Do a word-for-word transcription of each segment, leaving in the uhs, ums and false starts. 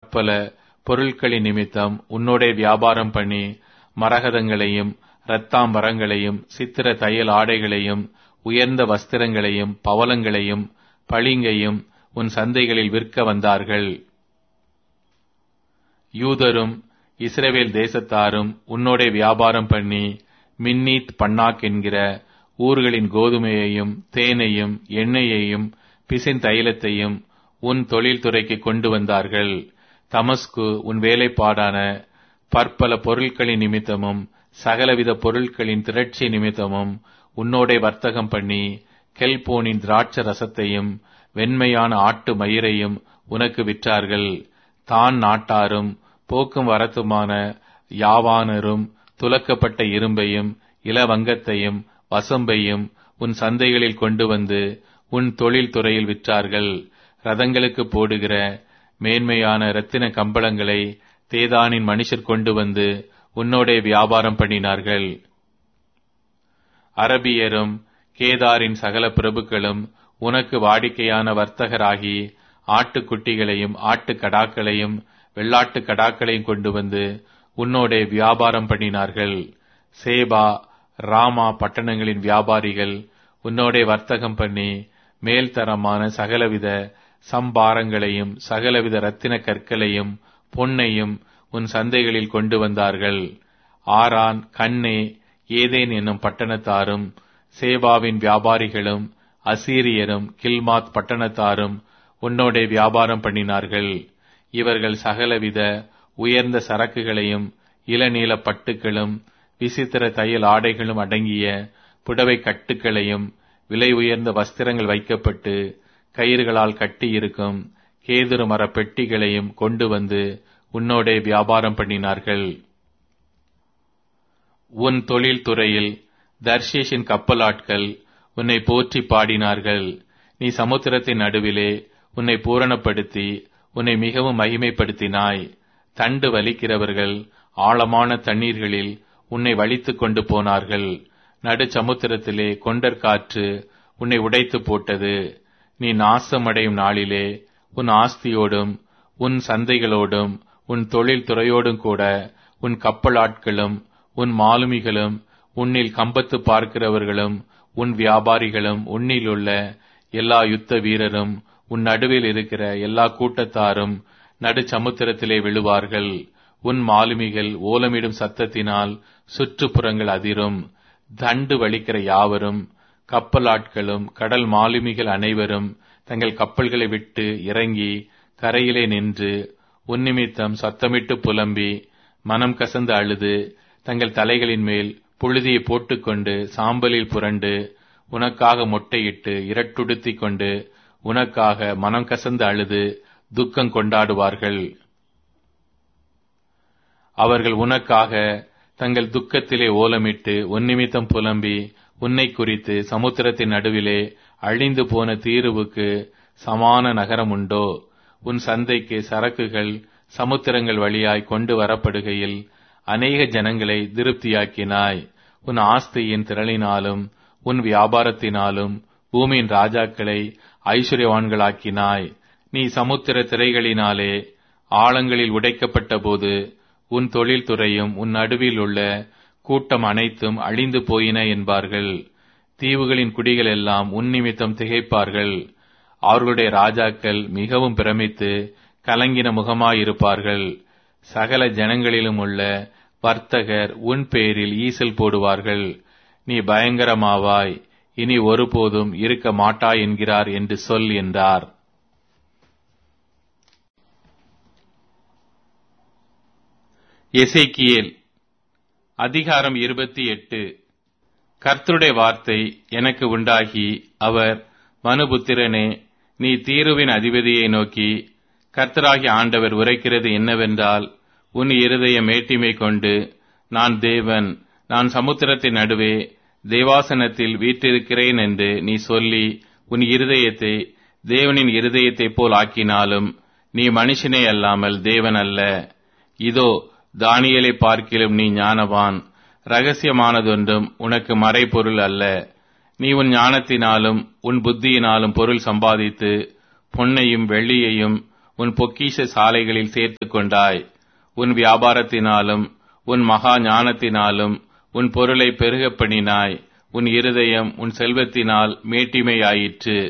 பற்பல பொருட்களின் நிமித்தம் உன்னோடே வியாபாரம் பண்ணி மரகதங்களையும் இரத்தாம்பரங்களையும் சித்திர தையல் ஆடைகளையும் உயர்ந்த வஸ்திரங்களையும் பவளங்களையும் பளிங்கையும் உன் சந்தைகளில் விற்க வந்தார்கள். யூதரும் இஸ்ரவேல் தேசத்தாரும் உன்னோடே வியாபாரம் பண்ணி மின்னீத் பன்னாக் என்கிற ஊர்களின் கோதுமையையும் தேனையும் எண்ணெயையும் பிசின் தைலத்தையும் உன் தொழில்துறைக்கு கொண்டு வந்தார்கள். தமஸ்கு உன் வேலைப்பாடான பற்பல பொருட்களின் நிமித்தமும் சகலவித பொருட்களின் திரட்சி நிமித்தமும் உன்னோடே வர்த்தகம் பண்ணி கெல்போனின் திராட்ச ரசத்தையும் வெண்மையான ஆட்டு மயிரையும் உனக்கு விற்றார்கள். தான் நாட்டாரும் போக்கும் வரத்துமான யாவானரும் துலக்கப்பட்ட இரும்பையும் இளவங்கத்தையும் வசம்பையும் உன் சந்தைகளில் கொண்டு வந்து உன் தொழில் துறையில் விற்றார்கள். ரதங்களுக்கு போடுகிற மேன்மையான இரத்தின கம்பளங்களை தேதானின் மனுஷர் கொண்டு வந்து உன்னோடே வியாபாரம் பண்ணினார்கள். அரபியரும் கேதாரின் சகல பிரபுக்களும் உனக்கு வாடிக்கையான வர்த்தகராகி ஆட்டுக்குட்டிகளையும் ஆட்டுக்கடாக்களையும் வெள்ளாட்டு கடாக்களையும் கொண்டு வந்து உன்னோடே வியாபாரம் பண்ணினார்கள். சேபா ராமா பட்டணங்களின் வியாபாரிகள் உன்னோடே வர்த்தகம் பண்ணி மேல்தரமான சகலவித சம்பாரங்களையும் சகலவித இரத்தின கற்களையும் பொன்னையும் உன் சந்தைகளில் கொண்டு வந்தார்கள். ஆரான் கண்ணே ஏதேன் என்னும் பட்டணத்தாரும் சேபாவின் வியாபாரிகளும் அசீரியரும் கில்மாத் பட்டணத்தாரும் உன்னோடே வியாபாரம் பண்ணினார்கள். இவர்கள் சகலவித உயர்ந்த சரக்குகளையும் இளநீல பட்டுக்களும் விசித்திர தையல் ஆடைகளும் அடங்கிய புடவை கட்டுக்களையும் விலை உயர்ந்த வஸ்திரங்கள் வைக்கப்பட்டு கயிறுகளால் கட்டியிருக்கும் கேதுரு மர பெட்டிகளையும் கொண்டு வந்து உன்னோடே வியாபாரம் பண்ணினார்கள். உன் தொழில் துறையில் தர்ஷீஷின் கப்பலாட்கள் உன்னை போற்றி பாடினார்கள். நீ சமுத்திரத்தின் நடுவிலே உன்னை பூரணப்படுத்தி உன்னை மிகவும் மகிமைப்படுத்தினாய். தண்டு வலிக்கிறவர்கள் ஆழமான தண்ணீர்களில் உன்னை வலித்துக் கொண்டு போனார்கள். நடு சமுத்திரத்திலே கொண்டற்காற்று உன்னை உடைத்து போட்டது. நீ நாசமடையும் நாளிலே உன் ஆஸ்தியோடும் உன் சந்தைகளோடும் உன் தொழில் துறையோடும் கூட உன் கப்பலாட்களும் உன் மாலுமிகளும் உன்னில் கம்பத்து பார்க்கிறவர்களும் உன் வியாபாரிகளும் உன்னிலுள்ள எல்லா யுத்த வீரரும் உன் நடுவில் இருக்கிற எல்லா கூட்டத்தாரும் நடு சமுத்திரத்திலே விழுவார்கள். உன் மாலுமிகள் ஓலமிடும் சத்தத்தினால் சுற்றுப்புறங்கள் அதிரும். தண்டு வலிக்கிற யாவரும் கப்பலாட்களும் கடல் மாலுமிகள் அனைவரும் தங்கள் கப்பல்களை விட்டு இறங்கி கரையிலே நின்று உன்னிமித்தம் சத்தமிட்டு புலம்பி மனம் கசந்து அழுது தங்கள் தலைகளின் மேல் புழுதியை போட்டுக்கொண்டு சாம்பலில் புரண்டு உனக்காக மொட்டையிட்டு இரட்டுடுத்திக் கொண்டு உனக்காக மனம் கசந்து அழுது துக்கம் கொண்டாடுவார்கள். அவர்கள் உனக்காக தங்கள் துக்கத்திலே ஓலமிட்டு உன்னிமித்தம் புலம்பி உன்னை குறித்து சமுத்திரத்தின் நடுவிலே அழிந்து போன தீருவுக்கு சமான நகரம் உண்டோ? உன் சந்தைக்கு சரக்குகள் சமுத்திரங்கள் வழியாய் கொண்டு வரப்படுகையில் அநேக ஜனங்களை திருப்தியாக்கினாய். உன் ஆஸ்தியின் திரளினாலும் உன் வியாபாரத்தினாலும் பூமியின் ராஜாக்களை ஐஸ்வர்யவான்களாக்கினாய். நீ சமுத்திர திரைகளினாலே ஆழங்களில் உடைக்கப்பட்ட போது உன் தொழில் துறையும் உன் நடுவில் உள்ள கூட்டம் அனைத்தும் அழிந்து போயின என்பார்கள். தீவுகளின் குடிகள் எல்லாம் உன் நிமித்தம் திகைப்பார்கள். அவர்களுடைய ராஜாக்கள் மிகவும் பிரமித்து கலங்கின முகமாயிருப்பார்கள். சகல ஜனங்களிலும் உள்ள வர்த்தகர் உன் பேரில் ஈசல் போடுவார்கள். நீ பயங்கரமாவாய், இனி ஒருபோதும் இருக்க மாட்டாய் என்கிறார் என்று சொல் என்றார். எசேக்கியேல் அதிகாரம் இருபத்தி எட்டு. கர்த்தருடைய வார்த்தை எனக்கு உண்டாகி அவர், மனுபுத்திரனே, நீ தீருவின் அதிபதியை நோக்கி கர்த்தராகிய ஆண்டவர் உரைக்கிறது என்னவென்றால், உன் இருதய மேட்டிமை கொண்டு நான் தேவன், நான் சமுத்திரத்தின் நடுவே தேவாசனத்தில் வீற்றிருக்கிறேன் என்று நீ சொல்லி உன் இருதயத்தை தேவனின் இருதயத்தைப் போல் ஆக்கினாலும் நீ மனுஷனே அல்லாமல் தேவன் அல்ல. இதோ தானியேலை பார்க்கிலும் நீ ஞானவான். ரகசியமானதொன்றும் உனக்கு மறைபொருள் அல்ல. நீ உன் ஞானத்தினாலும் உன் புத்தியினாலும் பொருள் சம்பாதித்து பொன்னையும் வெள்ளியையும் உன் பொக்கிஷ சாலைகளில் சேர்த்துக் கொண்டாய். உன் வியாபாரத்தினாலும் உன் மகா ஞானத்தினாலும் உன் பொருளை பெருகப் பண்ணினாய். உன் இருதயம் உன் செல்வத்தினால் மேட்டிமையாயிற்று.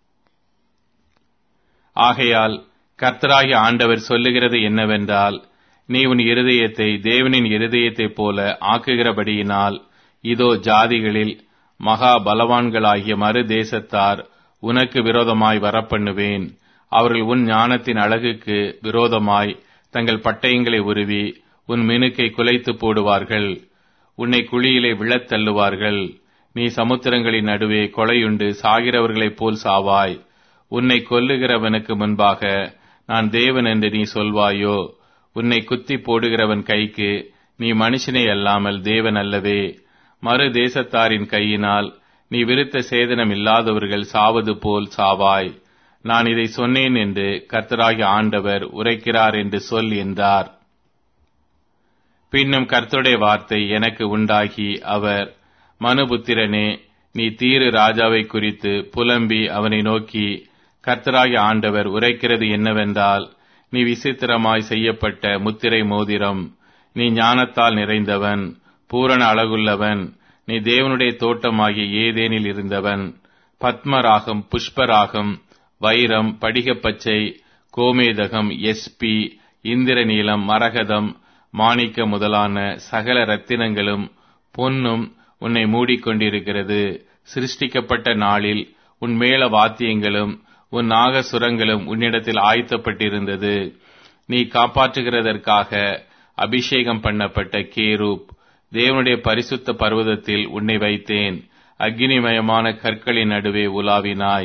ஆகையால் கர்த்தராகிய ஆண்டவர் சொல்லுகிறது என்னவென்றால், நீ உன் இருதயத்தை தேவனின் இருதயத்தைப் போல ஆக்குகிறபடியினால், இதோ ஜாதிகளில் மகா பலவான்களாகிய மறு தேசத்தார் உனக்கு விரோதமாய் வரப்பண்ணுவேன். அவர்கள் உன் ஞானத்தின் அழகுக்கு விரோதமாய் தங்கள் பட்டயங்களை உருவி உன் மினுக்கை குலைத்து போடுவார்கள். உன்னை குழியிலே விழத் தள்ளுவார்கள். நீ சமுத்திரங்களின் நடுவே கொலையுண்டு சாகிறவர்களைப் போல் சாவாய். உன்னை கொல்லுகிறவனுக்கு முன்பாக நான் தேவன் என்று நீ சொல்வாயோ? உன்னை குத்தி போடுகிறவன் கைக்கு நீ மனுஷனே அல்லாமல் தேவன் அல்லவே. மறு தேசத்தாரின் கையினால் நீ விருத்த சேதனம் இல்லாதவர்கள் சாவது போல் சாவாய். நான் இதை சொன்னேன் என்று கர்த்தராகிய ஆண்டவர் உரைக்கிறார் என்று சொல் என்றார். பின்னும் கர்த்தருடைய வார்த்தை எனக்கு உண்டாகி அவர், மனுபுத்திரனே, நீ தீரு ராஜாவை குறித்து புலம்பி அவனை நோக்கி, கர்த்தராகிய ஆண்டவர் உரைக்கிறது என்னவென்றால், நீ விசித்திரமாய் செய்யப்பட்ட முத்திரை மோதிரம், நீ ஞானத்தால் நிறைந்தவன், பூரண அழகுள்ளவன், நீ தேவனுடைய தோட்டமாகிய ஏதேனில் இருந்தவன். பத்மராகம், புஷ்பராகம், வைரம், படிகப்பச்சை, கோமேதகம், எஸ்பி, இந்திரநீலம், மரகதம், மாணிக்க முதலான சகல ரத்தினங்களும் பொன்னும் உன்னை மூடிக்கொண்டிருக்கிறது. சிருஷ்டிக்கப்பட்ட நாளில் உன் மேள வாத்தியங்களும் உன் நாகசுரங்களும் உன்னிடத்தில் ஆயத்தப்பட்டிருந்தது. நீ காப்பாற்றுகிறதற்காக அபிஷேகம் பண்ணப்பட்ட கேரூப், தேவனுடைய பரிசுத்த பர்வதத்தில் உன்னை வைத்தேன். அக்னிமயமான கற்களின் நடுவே உலாவினாய்.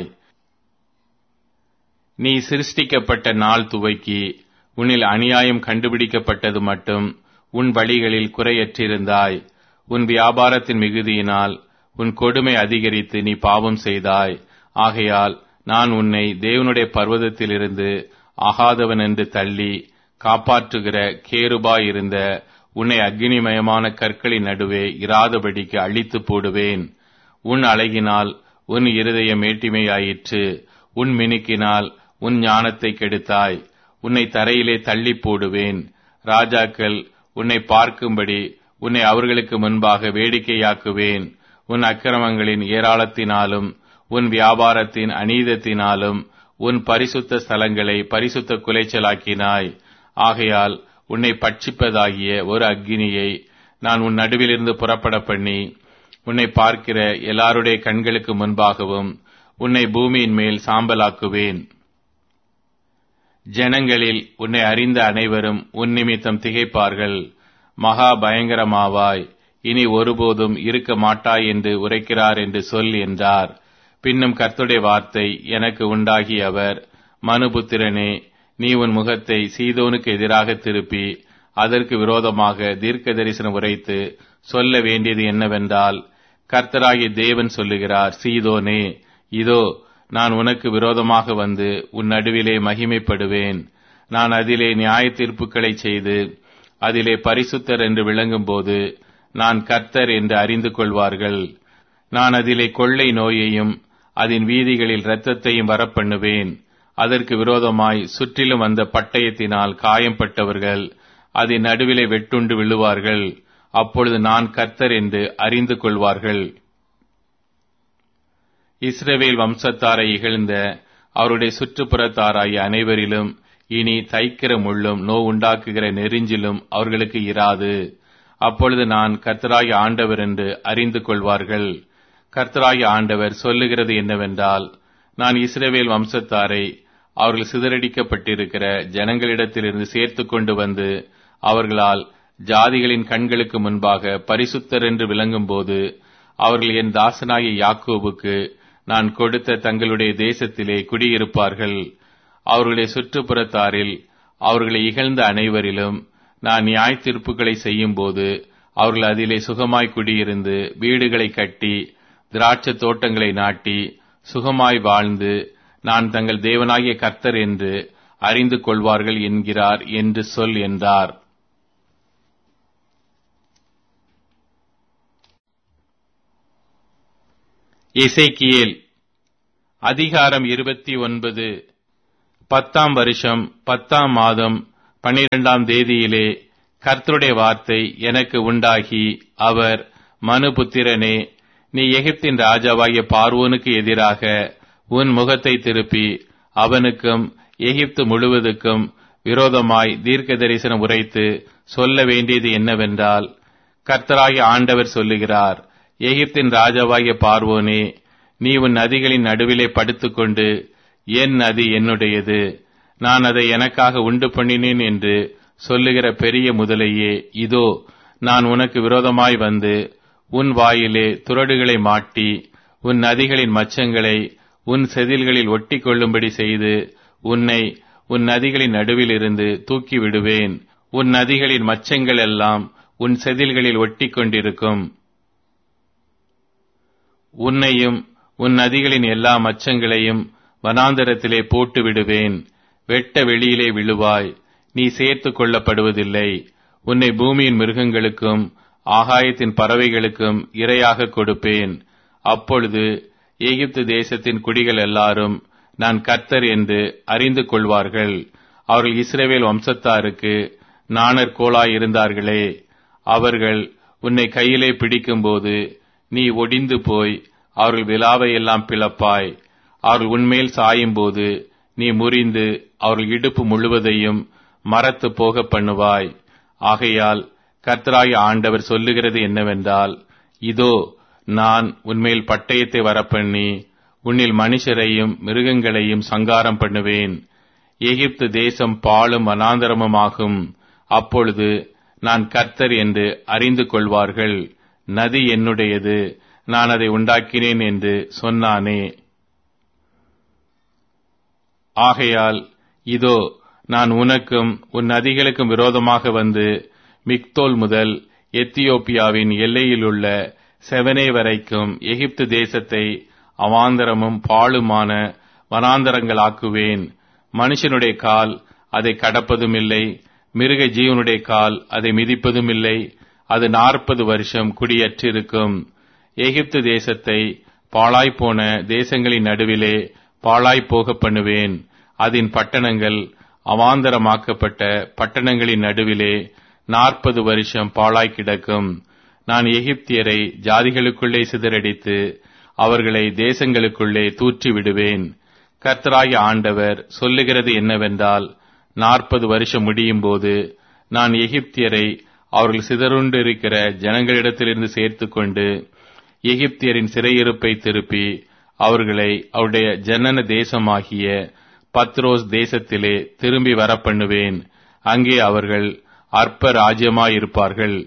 நீ சிருஷ்டிக்கப்பட்ட நாள் துவக்கி உன்னில் அநியாயம் கண்டுபிடிக்கப்பட்டது மட்டும் உன் வழிகளில் குறையற்றிருந்தாய். உன் வியாபாரத்தின் மிகுதியினால் உன் கொடுமை அதிகரித்து நீ பாவம் செய்தாய். ஆகையால் நான் உன்னை தேவனுடைய பர்வதத்திலிருந்து ஆகாதவன் என்று தள்ளி காப்பாற்றுகிற கேருபாயிருந்த உன்னை அக்னிமயமான கற்களின் நடுவே இராதபடிக்கு அழித்து போடுவேன். உன் அழகினால் உன் இருதயம் மேட்டிமையாயிற்று. உன் மினுக்கினால் உன் ஞானத்தை கெடுத்தாய். உன்னை தரையிலே தள்ளி போடுவேன். ராஜாக்கள் உன்னை பார்க்கும்படி உன்னை அவர்களுக்கு முன்பாக வேடிக்கையாக்குவேன். உன் அக்கிரமங்களின் ஏராளத்தினாலும் உன் வியாபாரத்தின் அநீதத்தினாலும் உன் பரிசுத்த ஸ்தலங்களை பரிசுத்த குலைச்சலாக்கினாய். ஆகையால் உன்னை பட்சிப்பதாகிய ஒரு அக்கினியை நான் உன் நடுவிலிருந்து புறப்பட பண்ணி உன்னை பார்க்கிற எல்லாருடைய கண்களுக்கு முன்பாகவும் உன்னை பூமியின் மேல் சாம்பலாக்குவேன். ஜனங்களில் உன்னை அறிந்த அனைவரும் உன் நிமித்தம் திகைப்பார்கள். மகா பயங்கரமாவாய், இனி ஒருபோதும் இருக்க மாட்டாய் என்று உரைக்கிறார் என்று சொல் என்றார். பின்னும் கர்த்தருடைய வார்த்தை எனக்கு உண்டாகி அவர், மனுபுத்திரனே, நீ உன் முகத்தை சீதோனுக்கு எதிராக திருப்பி அதற்கு விரோதமாக தீர்க்க தரிசனம் உரைத்து சொல்ல வேண்டியது என்னவென்றால், கர்த்தராகிய தேவன் சொல்லுகிறார், சீதோனே, இதோ நான் உனக்கு விரோதமாக வந்து உன் நடுவிலே மகிமைப்படுவேன். நான் அதிலே நியாய தீர்ப்புகளை செய்து அதிலே பரிசுத்தர் என்று விளங்கும் போது நான் கர்த்தர் என்று அறிந்து கொள்வார்கள். நான் அதிலே கொள்ளை நோயையும் அதன் வீதிகளில் இரத்தத்தையும் வரப்பண்ணுவேன். அதற்கு விரோதமாய் சுற்றிலும் வந்த பட்டயத்தினால் காயம்பட்டவர்கள் அதன் நடுவிலே வெட்டுண்டு விழுவார்கள். அப்பொழுது நான் கர்த்தர் என்று அறிந்து கொள்வார்கள். இஸ்ரவேல் வம்சத்தாரை இகழ்ந்த அவருடைய சுற்றுப்புறத்தாராகிய அனைவரிலும் இனி தைக்கிற முள்ளும் நோ உண்டாக்குகிற நெறிஞ்சிலும் அவர்களுக்கு இராது. அப்பொழுது நான் கர்த்தராகிய ஆண்டவர் என்று அறிந்து கொள்வார்கள். கர்த்தராகிய ஆண்டவர் சொல்லுகிறது என்னவென்றால், நான் இஸ்ரவேல் வம்சத்தாரை அவர்கள் சிதறடிக்கப்பட்டிருக்கிற ஜனங்களிடத்திலிருந்து சேர்த்து கொண்டு வந்து அவர்களால் ஜாதிகளின் கண்களுக்கு முன்பாக பரிசுத்தர் என்று விளங்கும் போது அவர்கள் என் தாசனாகிய யாக்கோபுக்கு நான் கொடுத்த தங்களுடைய தேசத்திலே குடியிருப்பார்கள். அவர்களுடைய சுற்றுப்புறத்தாரில் அவர்களை இகழ்ந்த அனைவரிலும் நான் நியாய தீர்ப்புகளை செய்யும் போது அவர்கள் அதிலே சுகமாய் குடியிருந்து வீடுகளை கட்டி திராட்சை தோட்டங்களை நாட்டி சுகமாய் வாழ்ந்து நான் தங்கள் தேவனாகிய கர்த்தர் என்று அறிந்து கொள்வார்கள் என்கிறார் என்று சொல் என்றார். எசேக்கியேல் அதிகாரம் இருபத்தி ஒன்பது. பத்தாம் வருஷம் பத்தாம் மாதம் பனிரெண்டாம் தேதியிலே கர்த்தருடைய வார்த்தை எனக்கு உண்டாகி, அவர், மனுபுத்திரனே, நீ எகிப்தின் ராஜாவாகிய பார்வோனுக்கு எதிராக உன் முகத்தை திருப்பி அவனுக்கும் எகிப்து முழுவதுக்கும் விரோதமாய் தீர்க்க தரிசனம் உரைத்து சொல்ல வேண்டியது என்னவென்றால், கர்த்தராகிய ஆண்டவர் சொல்லுகிறார், எகிப்தின் ராஜாவாகிய பார்வோனே, நீ உன் நதிகளின் நடுவிலே படுத்துக்கொண்டு, என் நதி என்னுடையது, நான் அதை எனக்காக உண்டு பண்ணினேன் என்று சொல்லுகிற பெரிய முதலையே, இதோ நான் உனக்கு விரோதமாய் வந்து உன் வாயிலே துறடுகளை மாட்டி உன் நதிகளின் மச்சங்களை உன் செதில்களில் ஒட்டி கொள்ளும்படி செய்து உன்னை உன் நதிகளின் நடுவில் இருந்து தூக்கி விடுவேன். உன் நதிகளின் மச்சங்கள் எல்லாம் உன் செதில்களில் ஒட்டி கொண்டிருக்கும். உன்னையும் உன் நதிகளின் எல்லா மச்சங்களையும் வனாந்தரத்திலே போட்டு விடுவேன். வெட்ட வெளியிலே விழுவாய், நீ சேர்த்து கொள்ளப்படுவதில்லை. உன்னை பூமியின் மிருகங்களுக்கும் ஆகாயத்தின் பறவைகளுக்கும் இரையாக கொடுப்பேன். அப்பொழுது எகிப்து தேசத்தின் குடிகள் எல்லாரும் நான் கர்த்தர் என்று அறிந்து கொள்வார்கள். அவர்கள் இஸ்ரவேல் வம்சத்தாருக்கு நாணற்கோலாய் இருந்தார்களே, அவர்கள் உன்னை கையிலே பிடிக்கும்போது நீ ஒடிந்து போய் அவர்கள் விலாவை எல்லாம் பிளப்பாய். அவர்கள் உன்மேல் சாயும் போது நீ முறிந்து அவர்கள் இடுப்பு முழுவதையும் மரத்து போக பண்ணுவாய். ஆகையால் கர்த்தராகிய ஆண்டவர் சொல்லுகிறது என்னவென்றால், இதோ நான் உன்மேல் பட்டயத்தை வரப்பண்ணி உன்னில் மனுஷரையும் மிருகங்களையும் சங்காரம் பண்ணுவேன். எகிப்து தேசம் பாழும் வனாந்தரமுமாகும். அப்பொழுது நான் கர்த்தர் என்று அறிந்து கொள்வார்கள். நதி என்னுடையது, நான் அதை உண்டாக்கினேன் என்று சொன்னானே. ஆகையால் இதோ நான் உனக்கும் உன் நதிகளுக்கும் விரோதமாக வந்து மிக்தோல் முதல் எத்தியோப்பியாவின் எல்லையிலுள்ள செவனே வரைக்கும் எகிப்து தேசத்தை அவாந்தரமும் பாழுமான வனாந்தரங்களாக்குவேன். மனுஷனுடைய கால் அதை கடப்பதும் இல்லை, மிருக ஜீவனுடைய கால் அதை மிதிப்பதும் இல்லை. அது நாற்பது வருஷம் குடியற்றிருக்கும். எகிப்து தேசத்தை பாழாய்ப்போன தேசங்களின் நடுவிலே பாழாய்ப்போக பண்ணுவேன். அதன் பட்டணங்கள் அவாந்தரமாக்கப்பட்ட பட்டணங்களின் நடுவிலே நாற்பது வருஷம் பாழாய் கிடக்கும். நான் எகிப்தியரை ஜாதிகளுக்குள்ளே சிதறடித்து அவர்களை தேசங்களுக்குள்ளே தூற்றி விடுவேன். கர்த்தராகிய ஆண்டவர் சொல்லுகிறது என்னவென்றால், நாற்பது வருஷம் முடியும் போது நான் எகிப்தியரை அவர்கள் சிதறுண்டிருக்கிற ஜனங்களிடத்திலிருந்து சேர்த்துக்கொண்டு எகிப்தியரின் சிறையிருப்பை திருப்பி அவர்களை அவருடைய ஜனன தேசமாகிய பத்ரோஸ் தேசத்திலே திரும்பி வரப்பண்ணுவேன். அங்கே அவர்கள் அற்ப ராஜ்யமாயிருப்பார்கள்.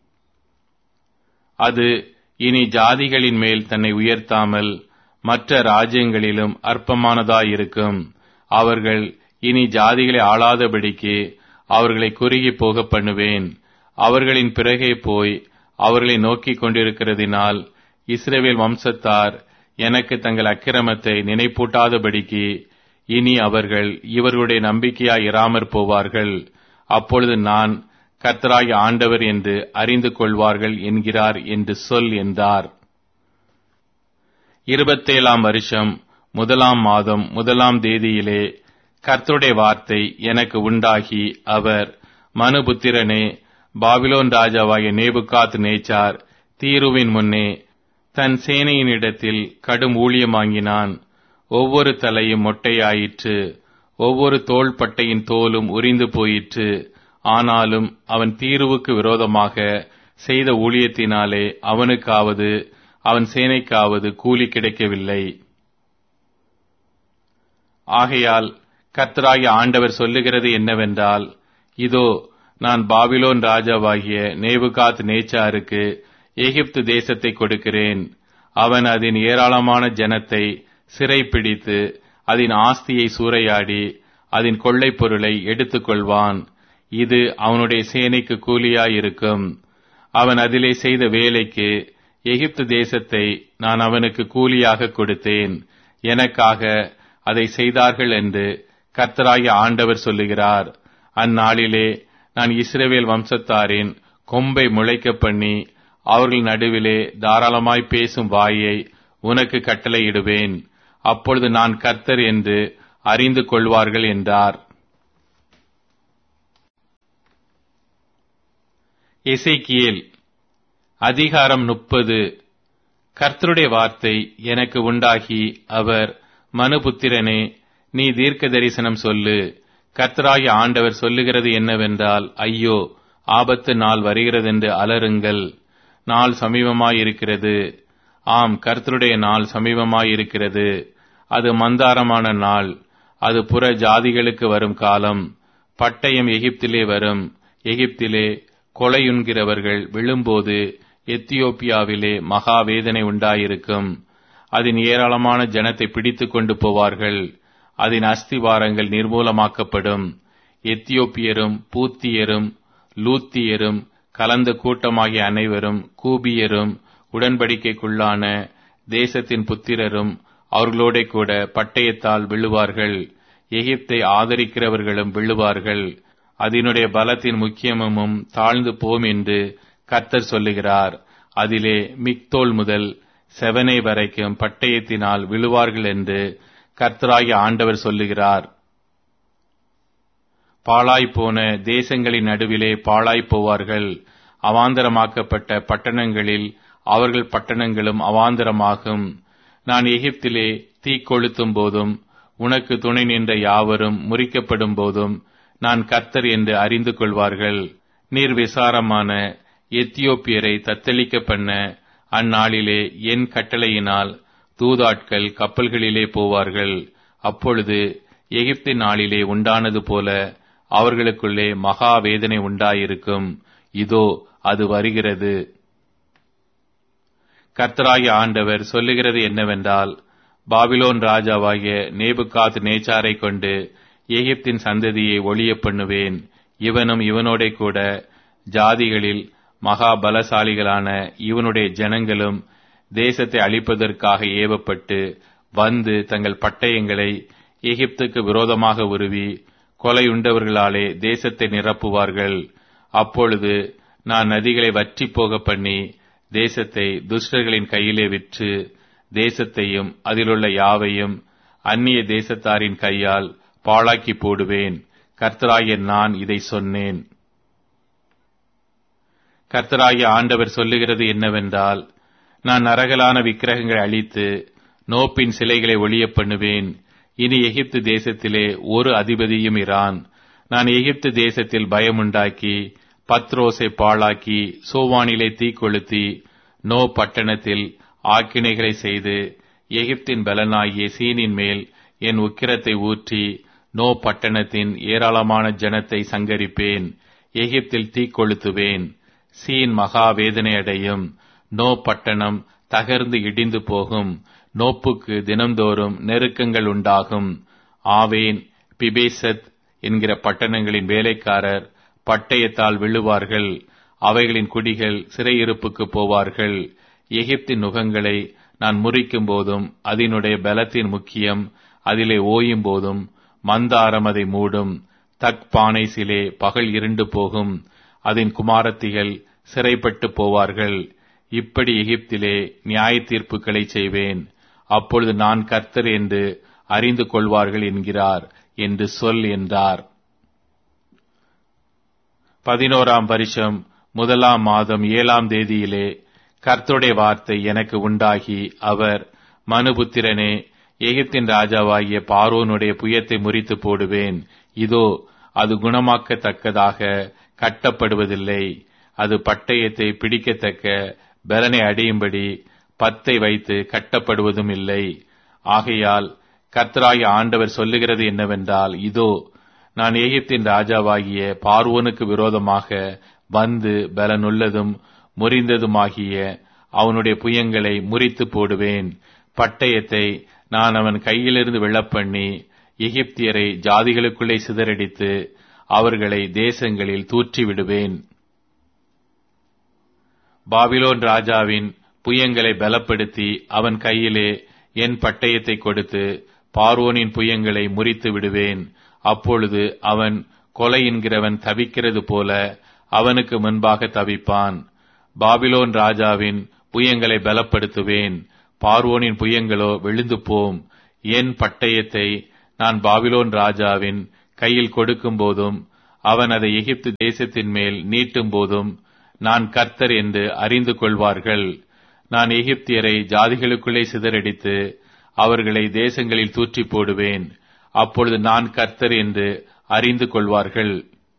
அது இனி ஜாதிகளின் மேல் தன்னை உயர்த்தாமல் மற்ற ராஜ்யங்களிலும் அற்பமானதாயிருக்கும். அவர்கள் இனி ஜாதிகளை ஆளாதபடிக்கு அவர்களை குறுகி போக பண்ணுவேன். அவர்களின் பிறகே போய் அவர்களை நோக்கிக் கொண்டிருக்கிறதினால் இஸ்ரவேல் வம்சத்தார் எனக்கு தங்கள் அக்கிரமத்தை நினைப்பூட்டாதபடிக்கு இனி அவர்கள் இவர்களுடைய நம்பிக்கையாய் இராமற் போவார்கள். அப்பொழுது நான் கர்த்தராகிய ஆண்டவர் என்று அறிந்து கொள்வார்கள் என்கிறார் என்று சொல் என்றார். இருபத்தேழாம் வருஷம் முதலாம் மாதம் முதலாம் தேதியிலே கர்த்தருடைய வார்த்தை எனக்கு உண்டாகி, அவர், மனுபுத்திரனே, பாபிலோன் ராஜாவாகிய நேபுகாத் நேச்சார் தீருவின் முன்னே தன் சேனையினிடத்தில் கடும் ஊழியம் வாங்கினான். ஒவ்வொரு தலையும் மொட்டையாயிற்று, ஒவ்வொரு தோள்பட்டையின் தோலும் உரிந்து போயிற்று. ஆனாலும் அவன் தீருவுக்கு விரோதமாக செய்த ஊழியத்தினாலே அவனுக்காவது அவன் சேனைக்காவது கூலி கிடைக்கவில்லை. ஆகையால் கர்த்தராகிய ஆண்டவர் சொல்லுகிறது என்னவென்றால், இதோ நான் பாபிலோன் ராஜாவாகிய நேபுகாத் நேச்சாருக்கு எகிப்து தேசத்தை கொடுக்கிறேன். அவன் அதன் ஏராளமான ஜனத்தை சிறைப்பிடித்து அதன் ஆஸ்தியை சூறையாடி அதன் கொள்ளைப் பொருளை எடுத்துக் கொள்வான். இது அவனுடைய சேனைக்கு கூலியாயிருக்கும். அவன் அதிலே செய்த வேலைக்கு எகிப்து தேசத்தை நான் அவனுக்கு கூலியாக கொடுத்தேன். எனக்காக அதை செய்தார்கள் என்று கர்த்தராகிய ஆண்டவர் சொல்லுகிறார். அந்நாளிலே நான் இஸ்ரவேல் வம்சத்தாரின் கொம்பை முளைக்க பண்ணி அவர்கள் நடுவிலே தாராளமாய் பேசும் வாயை உனக்கு கட்டளையிடுவேன். அப்பொழுது நான் கர்த்தர் என்று அறிந்து கொள்வார்கள் என்றார். எசேக்கியேல் அதிகாரம் முப்பது. கர்த்தருடைய வார்த்தை எனக்கு உண்டாகி அவர், மனுபுத்திரனே, நீ தீர்க்க தரிசனம் சொல்லு. கர்த்தராகிய ஆண்டவர் சொல்லுகிறது என்னவென்றால், ஐயோ, ஆபத்து நாள் வருகிறதென்று அலறுங்கள். நாள் சமீபமாயிருக்கிறது. ஆம், கர்த்தருடைய நாள் சமீபமாயிருக்கிறது. அது மந்தாரமான நாள். அது புற ஜாதிகளுக்கு வரும் காலம். பட்டயம் எகிப்திலே வரும். எகிப்திலே கொலையுண்கிறவர்கள் விழும்போது எத்தியோப்பியாவிலே மகா வேதனை உண்டாயிருக்கும். அதன் ஏராளமான ஜனத்தை பிடித்துக் கொண்டு போவார்கள். அதன் அஸ்திவாரங்கள் நிர்மூலமாக்கப்படும். எத்தியோப்பியரும் பூத்தியரும் லூத்தியரும் கலந்த கூட்டமாகிய அனைவரும் கூபியரும் உடன்படிக்கைக்குள்ளான தேசத்தின் புத்திரரும் அவர்களோட கூட பட்டயத்தால் விழுவார்கள். எகிப்தை ஆதரிக்கிறவர்களும் விழுவார்கள். அதனுடைய பலத்தின் முக்கியமும் தாழ்ந்து போம் என்று கர்த்தர் சொல்லுகிறார். அதிலே மிக்தோல் முதல் செவனை வரைக்கும் பட்டயத்தினால் விழுவார்கள் என்று கர்த்தராகிய ஆண்டவர் சொல்லுகிறார். பாழாய்ப்போன தேசங்களின் நடுவிலே பாழாய்ப் போவார்கள். அவாந்தரமாக்கப்பட்ட பட்டணங்களில் அவர்கள் பட்டணங்களும் அவாந்தரமாகும். நான் எகிப்திலே தீ கொளுத்தும் போதும் உனக்கு துணை நின்ற யாவரும் முறிக்கப்படும் போதும் நான் கர்த்தர் என்று அறிந்து கொள்வார்கள். நீர் விசாரமான எத்தியோப்பியரை தத்தளிக்க பண்ண அந்நாளிலே என் கட்டளையினால் தூதாட்கள் கப்பல்களிலே போவார்கள். அப்பொழுது எகிப்தின் நாளிலே உண்டானது போல அவர்களுக்குள்ளே மகா வேதனை உண்டாயிருக்கும். இதோ அது வருகிறது. கர்த்தராகிய ஆண்டவர் சொல்லுகிறது என்னவென்றால், பாபிலோன் ராஜாவாகிய நேபுகாத் நேச்சாரை கொண்டு எகிப்தின் சந்ததியை ஒழிய பண்ணுவேன். இவனும் இவனோட கூட ஜாதிகளில் மகா பலசாலிகளான இவனுடைய ஜனங்களும் தேசத்தை அழிப்பதற்காக ஏவப்பட்டு வந்து தங்கள் பட்டயங்களை எகிப்துக்கு விரோதமாக உருவி கொலையுண்டவர்களாலே தேசத்தை நிரப்புவார்கள். அப்பொழுது நான் நதிகளை வற்றி போக பண்ணி தேசத்தை துஷ்டர்களின் கையிலே விற்று தேசத்தையும் அதிலுள்ள யாவையும் அந்நிய தேசத்தாரின் கையால் பாழாக்கி போடுவேன். கர்த்தராகிய நான் இதை சொன்னேன். கர்த்தராகிய ஆண்டவர் சொல்லுகிறது என்னவென்றால், நான் நரகலான விக்கிரகங்களை அழித்து நோப்பின் சிலைகளை ஒழிய பண்ணுவேன். இனி எகிப்து தேசத்திலே ஒரு அதிபதியும் இரான். நான் எகிப்து தேசத்தில் பயமுண்டாக்கி பத்ரோசை பாழாக்கி சோவானிலே தீ கொளுத்தி நோ பட்டணத்தில் ஆக்கினைகளை செய்து எகிப்தின் பலனாகிய சீனின் மேல் என் உக்கிரத்தை ஊற்றி நோ பட்டணத்தின் ஏராளமான ஜனத்தை சங்கரிப்பேன். எகிப்தில் தீ கொளுத்துவேன். சீன் மகா வேதனை அடையும். நோ பட்டணம் தகர்ந்து இடிந்து போகும். நோப்புக்கு தினந்தோறும் நெருக்கங்கள் உண்டாகும். ஆவேன், பிபேசத் என்கிற பட்டணங்களின் வேலைக்காரர் பட்டயத்தால் விழுவார்கள். அவைகளின் குடிகள் சிறையிருப்புக்கு போவார்கள். எகிப்தின் நுகங்களை நான் முறிக்கும் போதும் அதனுடைய பலத்தின் முக்கியம் அதிலே ஓயும் போதும் மந்தாரம் அதை மூடும். தக்பானை சிலே பகல் இருண்டு போகும். அதன் குமாரத்திகள் சிறைப்பட்டு போவார்கள். இப்படி எகிப்திலே நியாய தீர்ப்புகளை செய்வேன். அப்பொழுது நான் கர்த்தர் என்று அறிந்து கொள்வார்கள் என்கிறார் என்று சொல் என்றார். பதினோராம் வருஷம் முதலாம் மாதம் ஏழாம் தேதியிலே கர்த்தருடைய வார்த்தை எனக்கு உண்டாகி அவர், மனுபுத்திரனே, எகிப்தின் ராஜாவாகிய பார்வோனுடைய புயத்தை முறித்து போடுவேன். இதோ அது குணமாக்கத்தக்கதாக கட்டப்படுவதில்லை. அது பட்டயத்தை பிடிக்கத்தக்க பலனை அடையும்படி பத்தை வைத்து கட்டப்படுவதும் இல்லை. ஆகையால் கர்த்தராகிய ஆண்டவர் சொல்லுகிறது என்னவென்றால், இதோ நான் எகிப்தின் ராஜாவாகிய பார்வோனுக்கு விரோதமாக வந்து பலனுள்ளதும் முறிந்ததுமாகிய அவனுடைய புயங்களை முறித்து போடுவேன். பட்டயத்தை நான் அவன் கையிலிருந்து விழப்பண்ணி எகிப்தியரை ஜாதிகளுக்குள்ளே சிதறடித்து அவர்களை தேசங்களில் தூற்றி விடுவேன். பாபிலோன் ராஜாவின் புயங்களை பலப்படுத்தி அவன் கையிலே என் பட்டயத்தை கொடுத்து பார்வோனின் புயங்களை முறித்து விடுவேன். அப்பொழுது அவன் கொலை என்கிறவன் தவிக்கிறது போல அவனுக்கு முன்பாக தவிப்பான். பாபிலோன் ராஜாவின் புயங்களை பலப்படுத்துவேன். பார்வோனின் புயங்களோ விழுந்து போம். என் பட்டயத்தை நான் பாபிலோன் ராஜாவின் கையில் கொடுக்கும் போதும் அவன் அதை எகிப்து தேசத்தின் மேல் நீட்டும் போதும் நான் கர்த்தர் என்று அறிந்து கொள்வார்கள். நான் எகிப்தியரை ஜாதிகளுக்குள்ளே சிதறடித்து அவர்களை தேசங்களில் தூற்றி போடுவேன். அப்பொழுது நான் கர்த்தர் என்று அறிந்து கொள்வார்கள்.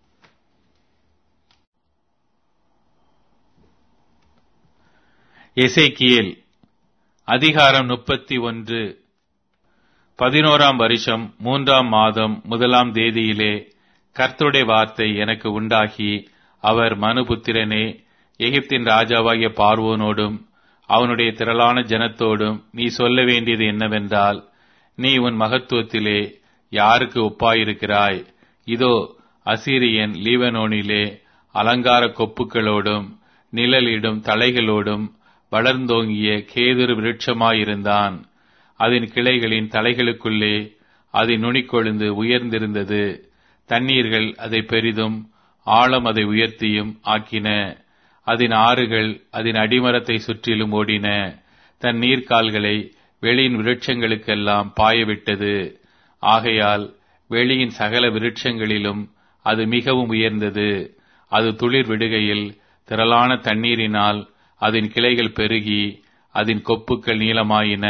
எசேக்கியேல் அதிகாரம் முப்பத்தி ஒன்று. பதினோராம் வருஷம் மூன்றாம் மாதம் முதலாம் தேதியிலே கர்த்தருடைய வார்த்தை எனக்கு உண்டாகி, அவர் மனுபுத்திரனே, எகிப்தின் ராஜாவாகிய பார்வோனோடும் அவனுடைய திரளான ஜனத்தோடும் நீ சொல்ல வேண்டியது என்னவென்றால், நீ உன் மகத்துவத்திலே யாருக்கு ஒப்பாயிருக்கிறாய்? இதோ அசீரியன் லீபனோனிலே அலங்கார கொப்புக்களோடும் நிழலிடும் தலைகளோடும் வளர்ந்தோங்கிய கேதுரு விருட்சமாயிருந்தான். அதன் கிளைகளின் தலைகளுக்குள்ளே அதன் நுனிக்கொழுந்து உயர்ந்திருந்தது. தண்ணீர்கள் அதை பெரிதும் ஆழம் அதை உயர்த்தியும் ஆக்கின. அதன் ஆறுகள் அதன் அடிமரத்தை சுற்றிலும் ஓடின. தன் நீர்க்கால்களை வெளியின் விருட்சங்களுக்கெல்லாம் பாயவிட்டது. ஆகையால் வெளியின் சகல விருட்சங்களிலும் அது மிகவும் உயர்ந்தது. அது துளிர் விடுகையில் திரளான தண்ணீரினால் அதன் கிளைகள் பெருகி அதன் கொப்புக்கள் நீளமாயின.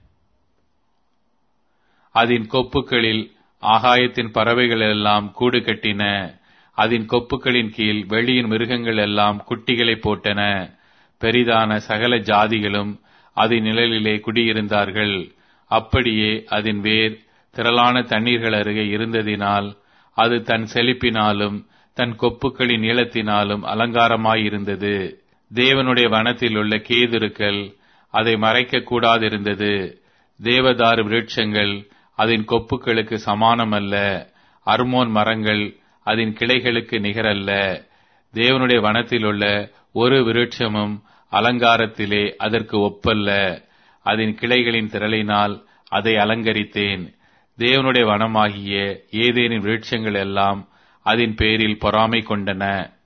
அதன் கொப்புக்களில் ஆகாயத்தின் பறவைகள் எல்லாம் கூடு கட்டின. அதன் கொப்புக்களின் கீழ் வெளியின் மிருகங்கள் எல்லாம் குட்டிகளை போட்டன. பெரிதான சகல ஜாதிகளும் அதன் நிழலிலே குடியிருந்தார்கள். அப்படியே அதன் வேர் திரளான தண்ணீர்கள் அருகே இருந்ததினால் அது தன் செழிப்பினாலும் தன் கொப்புக்களின் நீளத்தினாலும் அலங்காரமாயிருந்தது. தேவனுடைய வனத்தில் உள்ள கேதுருக்கள் அதை மறைக்க கூடாதிருந்தது. தேவதாரு விருட்சங்கள் அதன் கொப்புக்களுக்கு சமானமல்ல. அர்மோன் மரங்கள் அதன் கிளைகளுக்கு நிகரல்ல. தேவனுடைய வனத்தில் உள்ள ஒரு விருட்சமும் அலங்காரத்திலே அதற்கு ஒப்பல்ல. அதன் கிளைகளின் திரளினால் அதை அலங்கரித்தேன். தேவனுடைய வனமாகிய ஏதேனின் விருட்சங்கள் எல்லாம் அதன் பேரில் பொறாமை கொண்டன.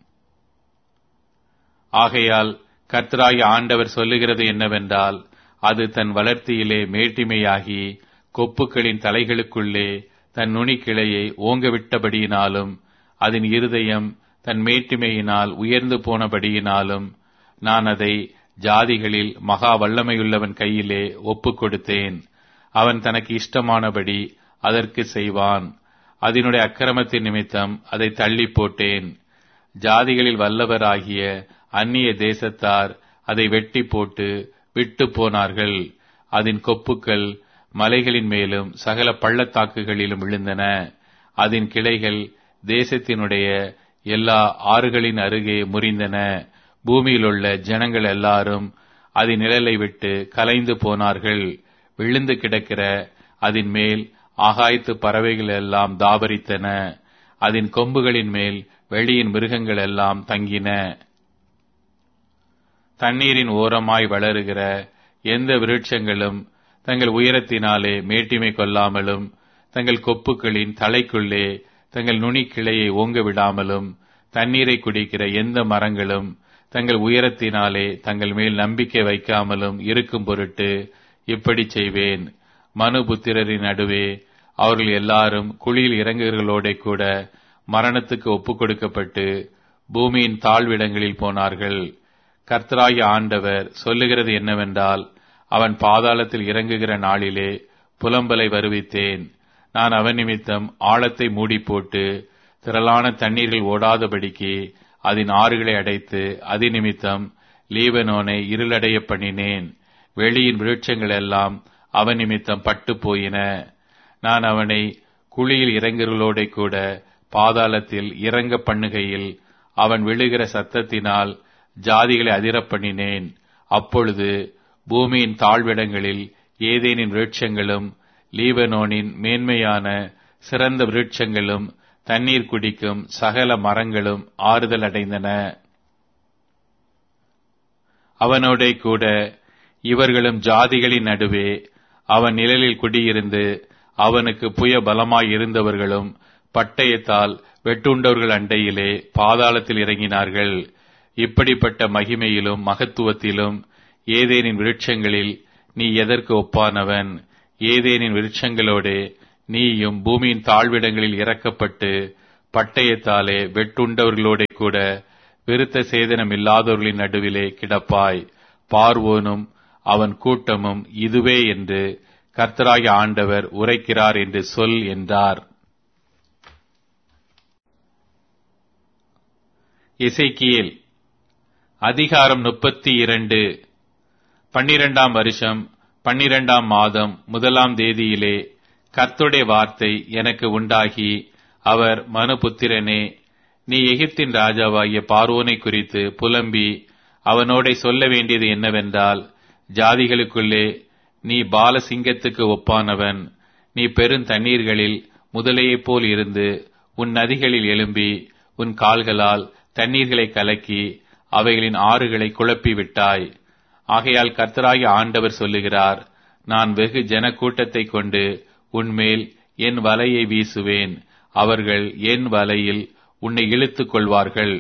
ஆகையால் கர்த்தராகிய ஆண்டவர் சொல்லுகிறது என்னவென்றால், அது தன் வளர்த்தியிலே மேட்டிமையாகி கொப்புக்களின் தலைகளுக்குள்ளே தன் நுனிக்கிளையை ஓங்கவிட்டபடியினாலும் அதன் இருதயம் தன் மேட்டிமையினால் உயர்ந்து போனபடியினாலும் நான் அதை ஜாதிகளில் மகா வல்லமையுள்ளவன் கையிலே ஒப்புக் கொடுத்தேன். அவன் தனக்கு இஷ்டமானபடி அதற்கு செய்வான். அதனுடைய அக்கிரமத்தின் நிமித்தம் அதை தள்ளி போட்டேன். ஜாதிகளில் வல்லவராகிய அந்நிய தேசத்தார் அதை வெட்டி போட்டு விட்டு போனார்கள். அதன் கொப்புக்கள் மலைகளின் மேலும் சகல பள்ளத்தாக்குகளிலும் விழுந்தன. அதன் கிளைகள் தேசத்தினுடைய எல்லா ஆறுகளின் அருகே முறிந்தன. பூமியிலுள்ள ஜனங்கள் எல்லாரும் அதன் நிழலை விட்டு கலைந்து போனார்கள். விழுந்து கிடக்கிற அதன் மேல் ஆகாயத்து பறவைகள் எல்லாம் தாபரித்தன. அதன் கொம்புகளின் மேல் வெளியின் மிருகங்கள் எல்லாம் தங்கின. தண்ணீரின் ஓரமாய் வளருகிற எந்த விருட்சங்களும் தங்கள் உயரத்தினாலே மேட்டிமை கொள்ளாமலும் தங்கள் கொப்புக்களின் தலைக்குள்ளே தங்கள் நுனி கிளையை ஓங்க விடாமலும் தண்ணீரை குடிக்கிற எந்த மரங்களும் தங்கள் உயரத்தினாலே தங்கள் மேல் நம்பிக்கை வைக்காமலும் இருக்கும் பொருட்டு இப்படி செய்வேன். மனுபுத்திரரின் நடுவே அவர்கள் எல்லாரும் குழியில் இறங்குகளோட கூட மரணத்துக்கு ஒப்புக் கொடுக்கப்பட்டு பூமியின் தாழ்விடங்களில் போனார்கள். கர்த்தராகிய ஆண்டவர் சொல்லுகிறது என்னவென்றால், அவன் பாதாளத்தில் இறங்குகிற நாளிலே புலம்பலை வருவித்தேன். நான் அவன் நிமித்தம் ஆழத்தை மூடி போட்டு திரளான தண்ணீர்கள் ஓடாதபடிக்கு அதன் ஆறுகளை அடைத்து அதி நிமித்தம் லீபனோனை இருளடைய பண்ணினேன். வெளியின் விருட்சங்கள் எல்லாம் அவன் நிமித்தம் பட்டு போயின. நான் அவனை குழியில் இறங்குகளோட கூட பாதாளத்தில் இறங்க பண்ணுகையில் அவன் விழுகிற சத்தத்தினால் ஜாதிகளை அதிரப் பண்ணினேன். அப்பொழுது பூமியின் தாழ்விடங்களில் ஏதேனின் விருட்சங்களும் லீபனோனின் மேன்மையான சிறந்த விருட்சங்களும் தண்ணீர் குடிக்கும் சகல மரங்களும் ஆறுதல் அடைந்தன. அவனோட கூட இவர்களும் ஜாதிகளின் நடுவே அவன் நிழலில் குடியிருந்து அவனுக்கு புய பலமாய் இருந்தவர்களும் பட்டயத்தால் வெட்டுண்டவர்கள் அண்டையிலே பாதாளத்தில் இறங்கினார்கள். இப்படிப்பட்ட மகிமையிலும் மகத்துவத்திலும் ஏதேனின் விருட்சங்களில் நீ எதற்கு ஒப்பானவன்? ஏதேனின் விருட்சங்களோடே நீயும் பூமியின் தாழ்விடங்களில் இறக்கப்பட்டு பட்டயத்தாலே வெட்டுண்டவர்களோட கூட விருத்த சேதனம் இல்லாதவர்களின் நடுவிலே கிடப்பாய். பார்வோனும் அவன் கூட்டமும் இதுவே என்று கர்த்தராகிய ஆண்டவர் உரைக்கிறார் என்று சொல் என்றார். எசேக்கியேல் அதிகாரம் முப்பத்தி இரண்டு. பன்னிரண்டாம் வருஷம் பன்னிரண்டாம் மாதம் முதலாம் தேதியிலே கர்த்தருடைய வார்த்தை எனக்கு உண்டாகி, அவர் மனுபுத்திரனே, நீ எகிப்தின் ராஜாவாகிய பார்வோனை குறித்து புலம்பி அவனோட சொல்ல வேண்டியது என்னவென்றால், ஜாதிகளுக்குள்ளே நீ பாலசிங்கத்துக்கு ஒப்பானவன். நீ பெருந்தண்ணீர்களில் முதலையைப் போல் இருந்து உன் நதிகளில் எழும்பி உன் கால்களால் தண்ணீர்களை கலக்கி அவைகளின் ஆறுகளை குழப்பி விட்டாய். ஆகையால் கர்த்தராகிய ஆண்டவர் சொல்லுகிறார், நான் வெகு ஜனக்கூட்டத்தை கொண்டு உன்மேல் என் வலையை வீசுவேன். அவர்கள் என் வலையில் உன்னை இழுத்துக் கொள்வார்கள்.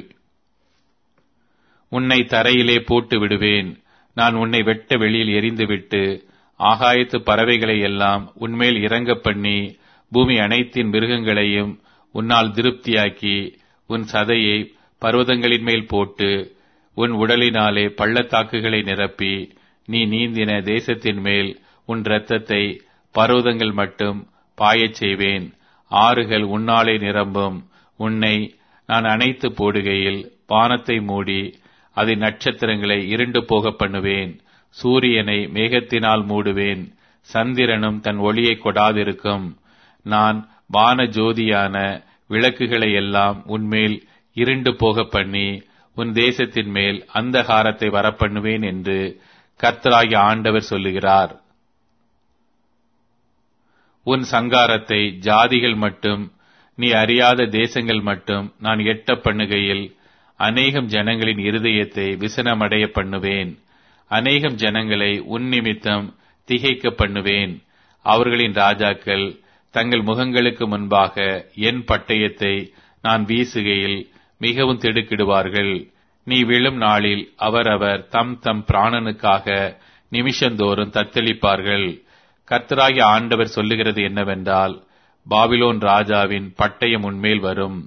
உன்னை தரையிலே போட்டு விடுவேன். நான் உன்னை வெட்ட வெளியில் எறிந்துவிட்டு ஆகாயத்து பறவைகளை எல்லாம் உன்மேல் இறங்க பண்ணி பூமி அனைத்தின் மிருகங்களையும் உன்னால் திருப்தியாக்கி உன் சதையை பர்வதங்களின் மேல் போட்டு உன் உடலினாலே பள்ளத்தாக்குகளை நிரப்பி நீ நீந்தின தேசத்தின் மேல் உன் இரத்தத்தை பர்வதங்கள் மட்டும் பாயச் செய்வேன். ஆறுகள் உன்னாலே நிரம்பும். உன்னை நான் அணைத்து போடுகையில் வானத்தை மூடி அதன் நட்சத்திரங்களை இருண்டு போக பண்ணுவேன். சூரியனை மேகத்தினால் மூடுவேன். சந்திரனும் தன் ஒளியை கொடாதிருக்கும். நான் வான ஜோதியான விளக்குகளை எல்லாம் உன்மேல் இருண்டு போக பண்ணி உன் தேசத்தின் மேல் அந்தகாரத்தை வரப்பண்ணுவேன் என்று கர்த்தராகிய ஆண்டவர் சொல்லுகிறார். உன் சங்காரத்தை ஜாதிகள் மட்டும் நீ அறியாத தேசங்கள் மட்டும் நான் எட்ட பண்ணுகையில் அநேகம் ஜனங்களின் இருதயத்தை விசனமடைய பண்ணுவேன். அநேகம் ஜனங்களை உன் நிமித்தம் திகைக்க பண்ணுவேன். அவர்களின் ராஜாக்கள் தங்கள் முகங்களுக்கு முன்பாக என் பட்டயத்தை நான் வீசுகையில் மிகவும் திடுக்கிடுவார்கள். நீ விழும் நாளில் அவரவர் தம் தம் பிராணனுக்காக நிமிஷந்தோறும் தத்தளிப்பார்கள். கர்த்தராகிய ஆண்டவர் சொல்லுகிறது என்னவென்றால், பாபிலோன் ராஜாவின் பட்டயம் உன்மேல் வரும்.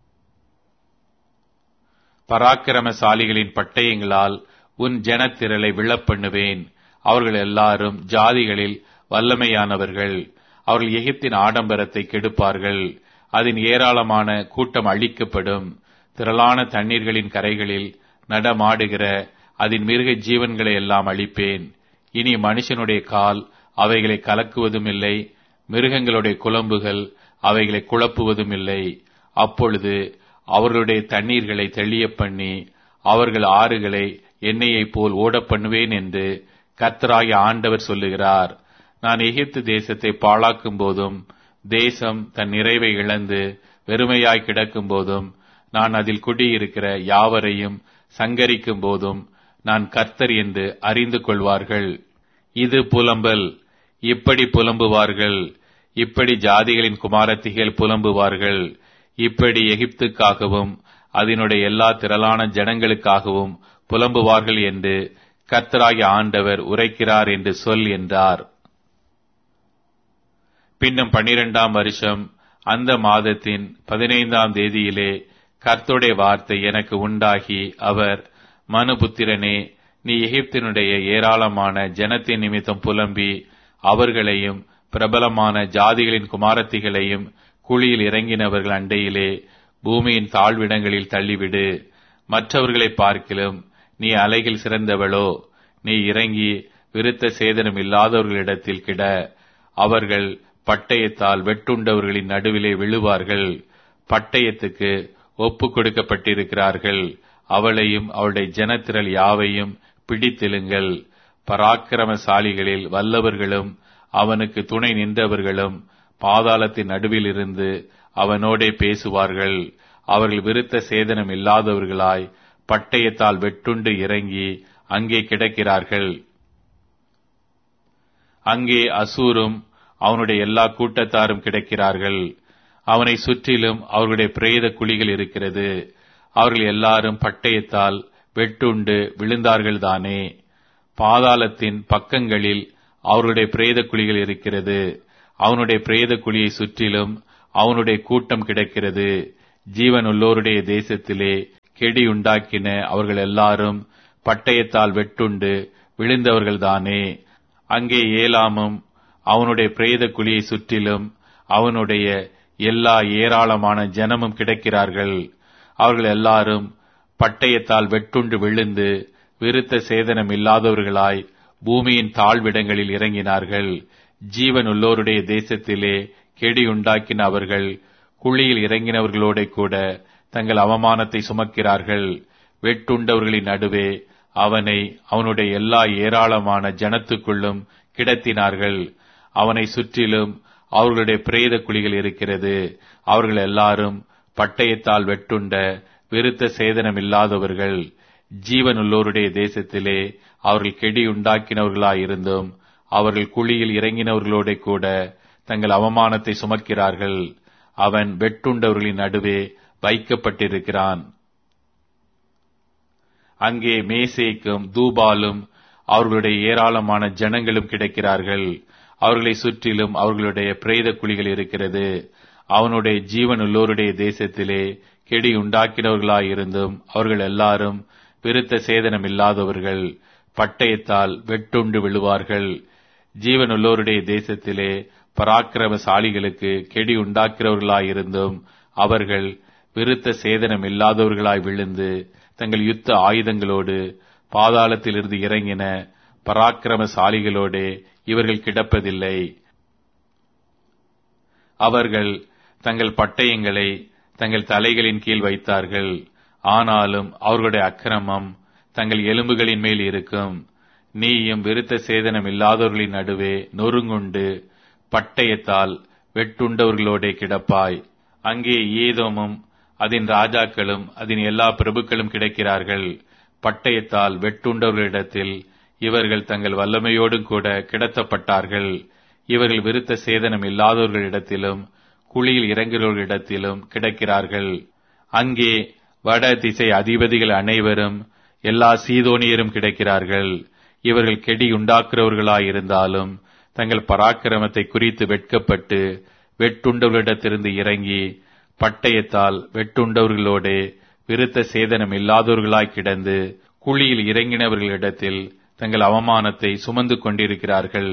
பராக்கிரமசாலிகளின் பட்டயங்களால் உன் ஜனத்திரளை விழப்பண்ணுவேன். அவர்கள் எல்லாரும் ஜாதிகளில் வல்லமையானவர்கள். அவர்கள் எகிப்தின் ஆடம்பரத்தை கெடுப்பார்கள். அதன் ஏராளமான கூட்டம் அழிக்கப்படும். திரளான தண்ணீர்களின் கரைகளில் நடமாடுகிற அதன் மிருக ஜீவன்களை எல்லாம் அழிப்பேன். இனி மனுஷனுடைய கால் அவைகளை கலக்குவதும் இல்லை, மிருகங்களுடைய குளம்புகள் அவைகளை குழப்புவதும் இல்லை. அப்பொழுது அவர்களுடைய தண்ணீர்களை தெளிய பண்ணி அவர்கள் ஆறுகளை எண்ணெயைப் போல் ஓடப் பண்ணுவேன் என்று கர்த்தராகிய ஆண்டவர் சொல்லுகிறார். நான் எகிப்து தேசத்தை பாழாக்கும் போதும் தேசம் தன் நிறைவை இழந்து வெறுமையாய் கிடக்கும் போதும் நான் அதில் குடியிருக்கிற யாவரையும் சங்கரிக்கும் போதும் நான் கர்த்தர் என்று அறிந்து கொள்வார்கள். இது புலம்பல். இப்படி புலம்புவார்கள். இப்படி ஜாதிகளின் குமாரத்திகள் புலம்புவார்கள். இப்படி எகிப்துக்காகவும் அதனுடைய எல்லா திரளான ஜனங்களுக்காகவும் புலம்புவார்கள் என்று கர்த்தராகிய ஆண்டவர் உரைக்கிறார் என்று சொல் என்றார். பின்னும் பன்னிரண்டாம் வருஷம் அந்த மாதத்தின் பதினைந்தாம் தேதியிலே கர்த்தருடைய வார்த்தை எனக்கு உண்டாகி, அவர் மனுபுத்திரனே, நீ எகிப்தினுடைய ஏராளமான ஜனத்தின் நிமித்தம் புலம்பி அவர்களையும் பிரபலமான ஜாதிகளின் குமாரத்திகளையும் குழியில் இறங்கினவர்கள் அண்டையிலே பூமியின் தாழ்விடங்களில் தள்ளிவிடு. மற்றவர்களை பார்க்கிலும் நீ அலைகள் சிறந்தவளோ? நீ இறங்கி விருத்த சேதனம் இல்லாதவர்களிடத்தில் கிட. அவர்கள் பட்டயத்தால் வெட்டுண்டவர்களின் நடுவிலே விழுவார்கள். பட்டயத்துக்கு ஒப்பு கொடுக்கப்பட்டிருக்கிறார்கள். அவளையும் அவளுடைய ஜனத்திரள் யாவையும் பிடித்தெழுங்கள். பராக்கிரமசாலிகளில் வல்லவர்களும் அவனுக்கு துணை நின்றவர்களும் பாதாளத்தின் நடுவில் இருந்து அவனோடே பேசுவார்கள். அவர்கள் விருத்த சேதனம் இல்லாதவர்களாய் பட்டயத்தால் வெட்டுண்டு இறங்கி அங்கே கிடக்கிறார்கள். அங்கே அசூரும் அவனுடைய எல்லா கூட்டத்தாரும் கிடக்கிறார்கள். அவனை சுற்றிலும் அவர்களுடைய பிரேத குழிகள் இருக்கிறது. அவர்கள் எல்லாரும் பட்டயத்தால் வெட்டுண்டு விழுந்தார்கள் தானே. பாதாளத்தின் பக்கங்களில் அவர்களுடைய பிரேத குழிகள் இருக்கிறது. அவனுடைய பிரேத குழியை சுற்றிலும் அவனுடைய கூட்டம் கிடக்கிறது. ஜீவன் உள்ளோருடைய தேசத்திலே கெடி உண்டாக்கின அவர்கள் எல்லாரும் பட்டயத்தால் வெட்டுண்டு விழுந்தவர்கள்தானே. அங்கே ஏலாமும் அவனுடைய பிரேத குழியை சுற்றிலும் அவனுடைய எல்லா ஏராளமான ஜனமும் கிடக்கிறார்கள். அவர்கள் எல்லாரும் பட்டயத்தால் வெட்டுண்டு விழுந்து விருத்த சேதனம் இல்லாதவர்களாய் பூமியின் தாழ்விடங்களில் இறங்கினார்கள். ஜீவன் உள்ளோருடைய தேசத்திலே கெடி உண்டாக்கின அவர்கள் குழியில் இறங்கினவர்களோட கூட தங்கள் அவமானத்தை சுமக்கிறார்கள். வெட்டுண்டவர்களின் நடுவே அவனை அவனுடைய எல்லா ஏராளமான ஜனத்துக்குள்ளும் கிடத்தினார்கள். அவனை சுற்றிலும் அவர்களுடைய பிரேத குழிகள் இருக்கிறது. அவர்கள் எல்லாரும் பட்டயத்தால் வெட்டுண்ட விருத்த சேதனம் இல்லாதவர்கள். ஜீவன் உள்ளோருடைய தேசத்திலே அவர்கள் கெடி உண்டாக்கினவர்களாயிருந்தும் அவர்கள் குழியில் இறங்கினவர்களோட கூட தங்கள் அவமானத்தை சுமக்கிறார்கள். அவன் வெட்டுண்டவர்களின் நடுவே வைக்கப்பட்டிருக்கிறான். அங்கே மேசேக்கும் தூபாலும் அவர்களுடைய ஏராளமான ஜனங்களும் கிடக்கிறார்கள். அவர்களை சுற்றிலும் அவர்களுடைய பிரேத குழிகள் இருக்கிறது. அவனுடைய ஜீவன் உள்ளோருடைய தேசத்திலே கெடி உண்டாக்கினவர்களாயிருந்தும் அவர்கள் எல்லாரும் விருத்த சேதனம் இல்லாதவர்கள். பட்டயத்தால் வெட்டுண்டு விழுவார்கள். ஜீவன் உள்ளோருடைய தேசத்திலே பராக்கிரமசாலிகளுக்கு கெடி உண்டாக்கிறவர்களாயிருந்தும் அவர்கள் விருத்த சேதனம் இல்லாதவர்களாய் விழுந்து தங்கள் யுத்த ஆயுதங்களோடு பாதாளத்திலிருந்து இறங்கின பராக்கிரமசாலிகளோடு இவர்கள் கிடப்பதில்லை. அவர்கள் தங்கள் பட்டயங்களை தங்கள் தலைகளின் கீழ் வைத்தார்கள். ஆனாலும் அவர்களுடைய அக்கிரமம் தங்கள் எலும்புகளின் மேல் இருக்கும். நீயும் விருத்த சேதனம் இல்லாதவர்களின் நடுவே நொறுங்குண்டு பட்டயத்தால் வெட்டுண்டவர்களோடே கிடப்பாய். அங்கே ஏதோமும் அதன் ராஜாக்களும் அதன் எல்லா பிரபுக்களும் கிடக்கிறார்கள். பட்டயத்தால் வெட்டுண்டவர்களிடத்தில் இவர்கள் தங்கள் வல்லமையோடும் கூட கிடத்தப்பட்டார்கள். இவர்கள் விருத்த சேதனம் இல்லாதவர்களிடத்திலும் குழியில் இறங்குகிறவர்களிடத்திலும் கிடக்கிறார்கள். அங்கே வட திசை அதிபதிகள் அனைவரும் எல்லா சீதோனியரும் கிடக்கிறார்கள். இவர்கள் கெடி உண்டாக்குறவர்களாயிருந்தாலும் தங்கள் பராக்கிரமத்தை குறித்து வெட்கப்பட்டு வெட்டுண்டவர்களிடத்திலிருந்து இறங்கி பட்டயத்தால் வெட்டுண்டவர்களோடே விருத்த சேதனம் இல்லாதவர்களாய் கிடந்து குழியில் இறங்கினவர்களிடத்தில் தங்கள் அவமானத்தை சுமந்து கொண்டிருக்கிறார்கள்.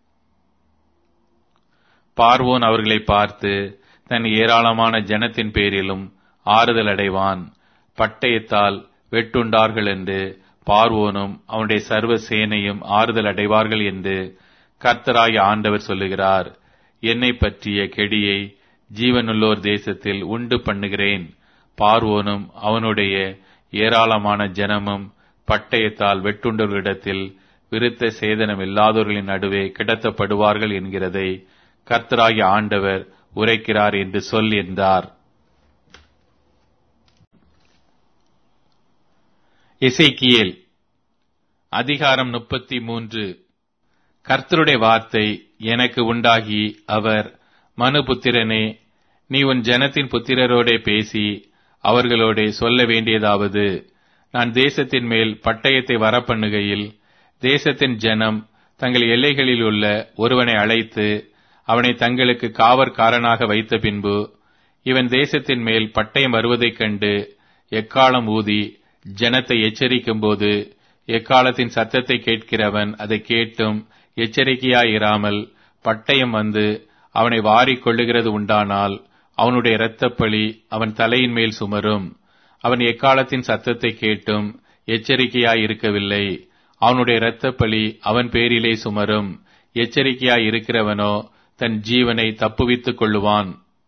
பார்வோன் அவர்களை பார்த்து தன் ஏராளமான ஜனத்தின் பேரிலும் ஆறுதல் அடைவான். பட்டயத்தால் வெட்டுண்டார்கள் என்று பார்வோனும் அவனுடைய சர்வ சேனையும் ஆறுதல் அடைவார்கள் என்று கர்த்தராகிய ஆண்டவர் சொல்லுகிறார். என்னை பற்றிய கெடியை ஜீவனுள்ளோர் தேசத்தில் உண்டு பண்ணுகிறேன். பார்வோனும் அவனுடைய ஏராளமான ஜனமும் பட்டயத்தால் வெட்டுண்டவர்களிடத்தில் விருத்த சேதனம் இல்லாதவர்களின் நடுவே கிடத்தப்படுவார்கள் என்கிறதை கர்த்தராகிய ஆண்டவர் உரைக்கிறார் என்று சொல் என்றார். எசேக்கியேல் அதிகாரம் முப்பத்தி மூன்று. கர்த்தருடைய வார்த்தை எனக்கு உண்டாகி அவர், மனுபுத்திரனே, நீ உன் ஜனத்தின் புத்திரரோடே பேசி அவர்களோடே சொல்ல வேண்டியதாவது, நான் தேசத்தின் மேல் பட்டயத்தை வரப்பண்ணுகையில் தேசத்தின் ஜனம் தங்கள் எல்லைகளில் உள்ள ஒருவனை அழைத்து அவனை தங்களுக்கு காவற்காரனாக வைத்த பின்பு இவன் தேசத்தின் மேல் பட்டயம் வருவதைக் கண்டு எக்காலம் ஊதி ஜனத்தை எச்சரிக்கும் போது எக்காலத்தின் சத்தத்தை கேட்கிறவன் அதை கேட்டும் எச்சரிக்கையாயிராமல் பட்டயம் வந்து அவனை வாரிக் கொள்ளுகிறது உண்டானால் அவனுடைய இரத்தப்பழி அவன் தலையின் மேல் சுமரும். அவன் எக்காலத்தின் சத்தத்தை கேட்டும் எச்சரிக்கையாயிருக்கவில்லை, அவனுடைய இரத்தப்பழி அவன் பேரிலே சுமரும். எச்சரிக்கையாயிருக்கிறவனோ தன் ஜீவனை தப்புவித்துக் கொள்ளுவான்.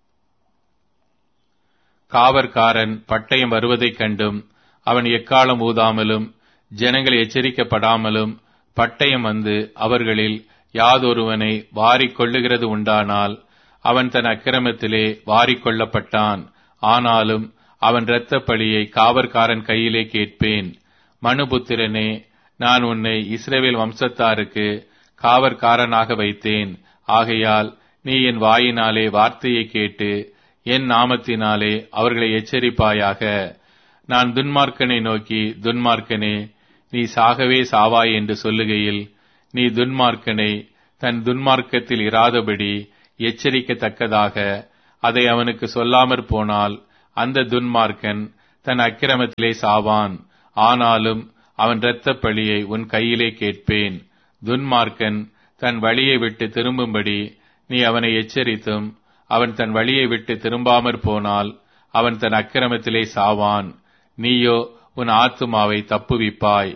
காவற்காரன் பட்டயம் வருவதைக் கண்டும் அவன் எக்காலம் ஊதாமலும் ஜனங்கள் எச்சரிக்கப்படாமலும் பட்டயம் வந்து அவர்களில் யாதொருவனை வாரிக் கொள்ளுகிறது உண்டானால் அவன் தன் அக்கிரமத்திலே வாரிக் கொள்ளப்பட்டான். ஆனாலும் அவன் இரத்தப் பழியை காவற்காரன் கையிலே கேட்பேன். மனுபுத்திரனே, நான் உன்னை இஸ்ரவேல் வம்சத்தாருக்கு காவற்காரனாக வைத்தேன். ஆகையால் நீ என் வாயினாலே வார்த்தையை கேட்டு என் நாமத்தினாலே அவர்களை எச்சரிப்பாயாக. நான் துன்மார்க்கனை நோக்கி, துன்மார்க்கனே, நீ சாகவே சாவாய் என்று சொல்லுகையில் நீ துன்மார்க்கனை தன் துன்மார்க்கத்தில் இராதபடி எச்சரிக்கத்தக்கதாக அதை அவனுக்கு சொல்லாமற் போனால் அந்த துன்மார்க்கன் தன் அக்கிரமத்திலே சாவான். ஆனாலும் அவன் இரத்தப் பழியை உன் கையிலே கேட்பேன். துன்மார்க்கன் தன் வழியை விட்டு திரும்பும்படி நீ அவனை எச்சரித்தும் அவன் தன் வழியை விட்டு திரும்பாமற் போனால் அவன் தன் அக்கிரமத்திலே சாவான். நீயோ உன் ஆத்துமாவை தப்புவிப்பாய்.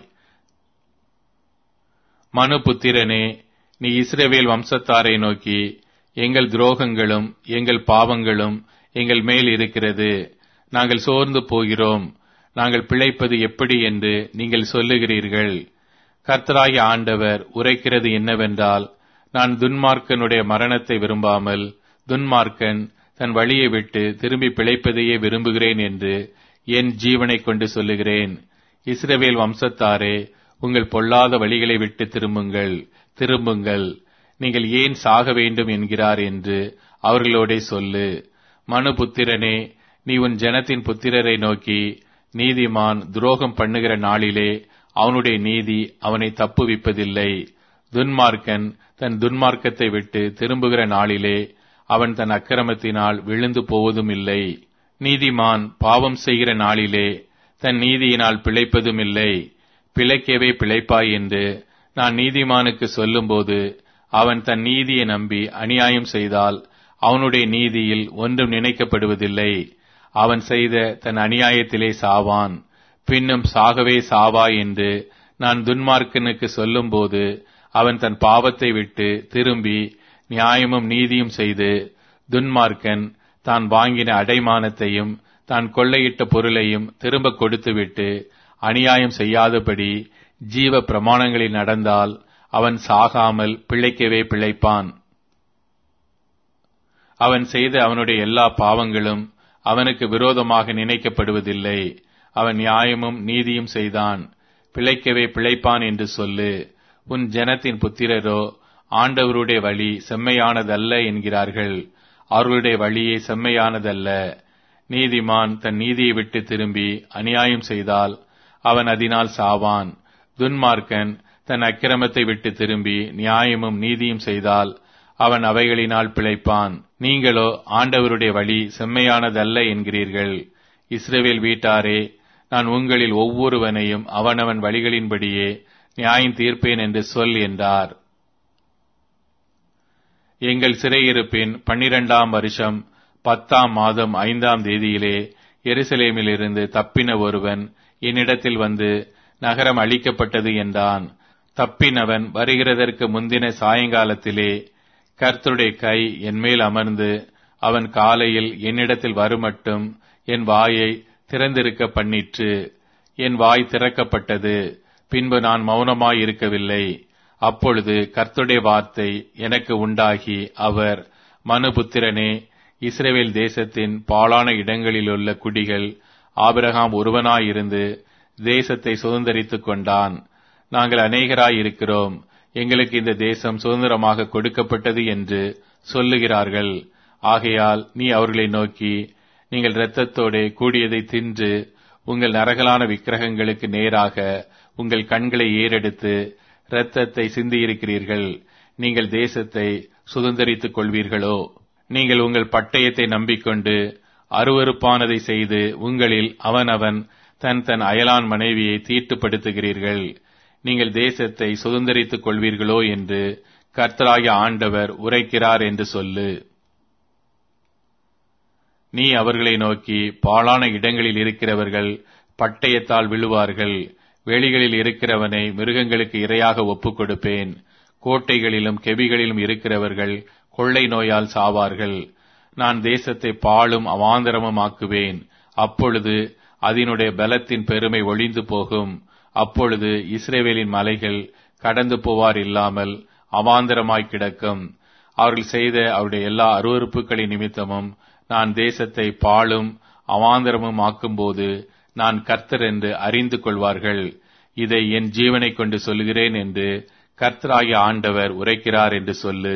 மனுபுத்திரனே, நீ இஸ்ரவேல் வம்சத்தாரை நோக்கி, எங்கள் துரோகங்களும் எங்கள் பாவங்களும் எங்கள் மேல் இருக்கிறது, நாங்கள் சோர்ந்து போகிறோம், நாங்கள் பிழைப்பது எப்படி என்று நீங்கள் சொல்லுகிறீர்கள். கர்த்தராகிய ஆண்டவர் உரைக்கிறது என்னவென்றால், நான் துன்மார்க்கனுடைய மரணத்தை விரும்பாமல் துன்மார்க்கன் தன் வழியை விட்டு திரும்பி பிழைப்பதையே விரும்புகிறேன் என்று என் ஜீவனை கொண்டு சொல்லுகிறேன். இஸ்ரவேல் வம்சத்தாரே, உங்கள் பொல்லாத வழிகளை விட்டு திரும்புங்கள், திரும்புங்கள், நீங்கள் ஏன் சாக வேண்டும் என்கிறார் என்று அவர்களோடே சொல்லு. மனுபுத்திரனே, நீ உன் ஜனத்தின் புத்திரரை நோக்கி, நீதிமான் துரோகம் பண்ணுகிற நாளிலே அவனுடைய நீதி அவனை தப்புவிப்பதில்லை. துன்மார்க்கன் தன் துன்மார்க்கத்தை விட்டு திரும்புகிற நாளிலே அவன் தன் அக்கிரமத்தினால் விழுந்து போவதும் இல்லை. நீதிமான் பாவம் செய்கிற நாளிலே தன் நீதியினால் பிழைப்பதும் இல்லை. பிழைக்கவே பிழைப்பாய் என்று நான் நீதிமானுக்கு சொல்லும்போது அவன் தன் நீதியை நம்பி அநியாயம் செய்தால் அவனுடைய நீதியில் ஒன்றும் நினைக்கப்படுவதில்லை. அவன் செய்த தன் அநியாயத்திலே சாவான். பின்னும் சாகவே சாவாய் என்று நான் துன்மார்க்கனுக்கு சொல்லும்போது அவன் தன் பாவத்தை விட்டு திரும்பி நியாயமும் நீதியும் செய்து, துன்மார்க்கன் தான் வாங்கின அடைமானத்தையும் தான் கொள்ளையிட்ட பொருளையும் திரும்ப கொடுத்துவிட்டு அநியாயம் செய்யாதபடி ஜீவ பிரமாணங்களில் நடந்தால் அவன் சாகாமல் பிழைக்கவே பிழைப்பான். அவன் செய்த அவனுடைய எல்லா பாவங்களும் அவனுக்கு விரோதமாக நினைக்கப்படுவதில்லை. அவன் நியாயமும் நீதியும் செய்தான், பிழைக்கவே பிழைப்பான் என்று சொல்லு. உன் ஜனத்தின் புத்திரரோ ஆண்டவருடைய வழி செம்மையானதல்ல என்கிறார்கள். அவர்களுடைய வழியே செம்மையானதல்ல. நீதிமான் தன் நீதியை விட்டு திரும்பி அநியாயம் செய்தால் அவன் அதனால் சாவான். துன்மார்க்கன் தன் அக்கிரமத்தை விட்டு திரும்பி நியாயமும் நீதியும் செய்தால் அவன் அவைகளினால் பிழைப்பான். நீங்களோ ஆண்டவருடைய வழி செம்மையானதல்ல என்கிறீர்கள். இஸ்ரவேல் வீட்டாரே, நான் உங்களில் ஒவ்வொருவனையும் அவனவன் வழிகளின்படியே நியாயம் தீர்ப்பேன் என்று சொல் என்றார். எங்கள் சிறையிருப்பின் பன்னிரண்டாம் வருஷம் பத்தாம் மாதம் ஐந்தாம் தேதியிலே எருசலேமிலிருந்து தப்பின ஒருவன் என்னிடத்தில் வந்து நகரம் அழிக்கப்பட்டது என்றான். தப்பினவன் வருகிறதற்கு முந்தின சாயங்காலத்திலே கர்த்தருடைய கை என்மேல் அமர்ந்து அவன் காலையில் என்னிடத்தில் வருமட்டும் என் வாயை திறந்திருக்க பண்ணிற்று. என் வாய் திறக்கப்பட்டது. பின்பு நான் மௌனமாய் இருக்கவில்லை. அப்பொழுது கர்த்தருடைய வார்த்தை எனக்கு உண்டாகி அவர், மனுபுத்திரனே, இஸ்ரவேல் தேசத்தின் பாழான இடங்களிலுள்ள குடிகள் ஆபிரகாம் ஒருவனாயிருந்து தேசத்தை சுதந்தரித்துக் கொண்டான். நாங்கள் அநேகராய் இருக்கிறோம், எங்களுக்கு இந்த தேசம் சுதந்திரமாக கொடுக்கப்பட்டது என்று சொல்லுகிறார்கள். ஆகையால் நீ அவர்களை நோக்கி, நீங்கள் இரத்தத்தோடே கூடியதை தின்று உங்கள் நரகலான விக்கிரகங்களுக்கு நேராக உங்கள் கண்களை ஏறெடுத்து இரத்தத்தை சிந்தியிருக்கிறீர்கள். நீங்கள் தேசத்தை சுதந்தரித்துக் கொள்வீர்களோ? நீங்கள் உங்கள் பட்டயத்தை நம்பிக்கொண்டு அருவருப்பானதை செய்து உங்களில் அவனவன் தன் தன் அயலான் மனைவியை தீட்டுப்படுத்துகிறீர்கள். நீங்கள் தேசத்தை சுதந்தரித்துக் கொள்வீர்களோ என்று கர்த்தராகிய ஆண்டவர் உரைக்கிறார் என்று சொல்லு. நீ அவர்களை நோக்கி, பாழான இடங்களில் இருக்கிறவர்கள் பட்டயத்தால் விழுவார்கள். வெளிகளில் இருக்கிறவனை மிருகங்களுக்கு இரையாக ஒப்புக் கொடுப்பேன். கோட்டைகளிலும் கெபிகளிலும் இருக்கிறவர்கள் கொள்ளை நோயால் சாவார்கள். நான் தேசத்தை பாழும் அவாந்தரமும் ஆக்குவேன். அப்பொழுது அதனுடைய பலத்தின் பெருமை ஒழிந்து போகும். அப்பொழுது இஸ்ரவேலின் மலைகள் கடந்து போவார் இல்லாமல் அவாந்தரமாய் கிடக்கும். அவர்கள் செய்த அவருடைய எல்லா அருவருப்புகளின் நிமித்தமும் நான் தேசத்தை பாழும் அவாந்தரமும் ஆக்கும்போது நான் கர்த்தர் என்று அறிந்து கொள்வார்கள். இதை என் ஜீவனை கொண்டு சொல்கிறேன் என்று கர்த்தராகிய ஆண்டவர் உரைக்கிறார் என்று சொல்லு.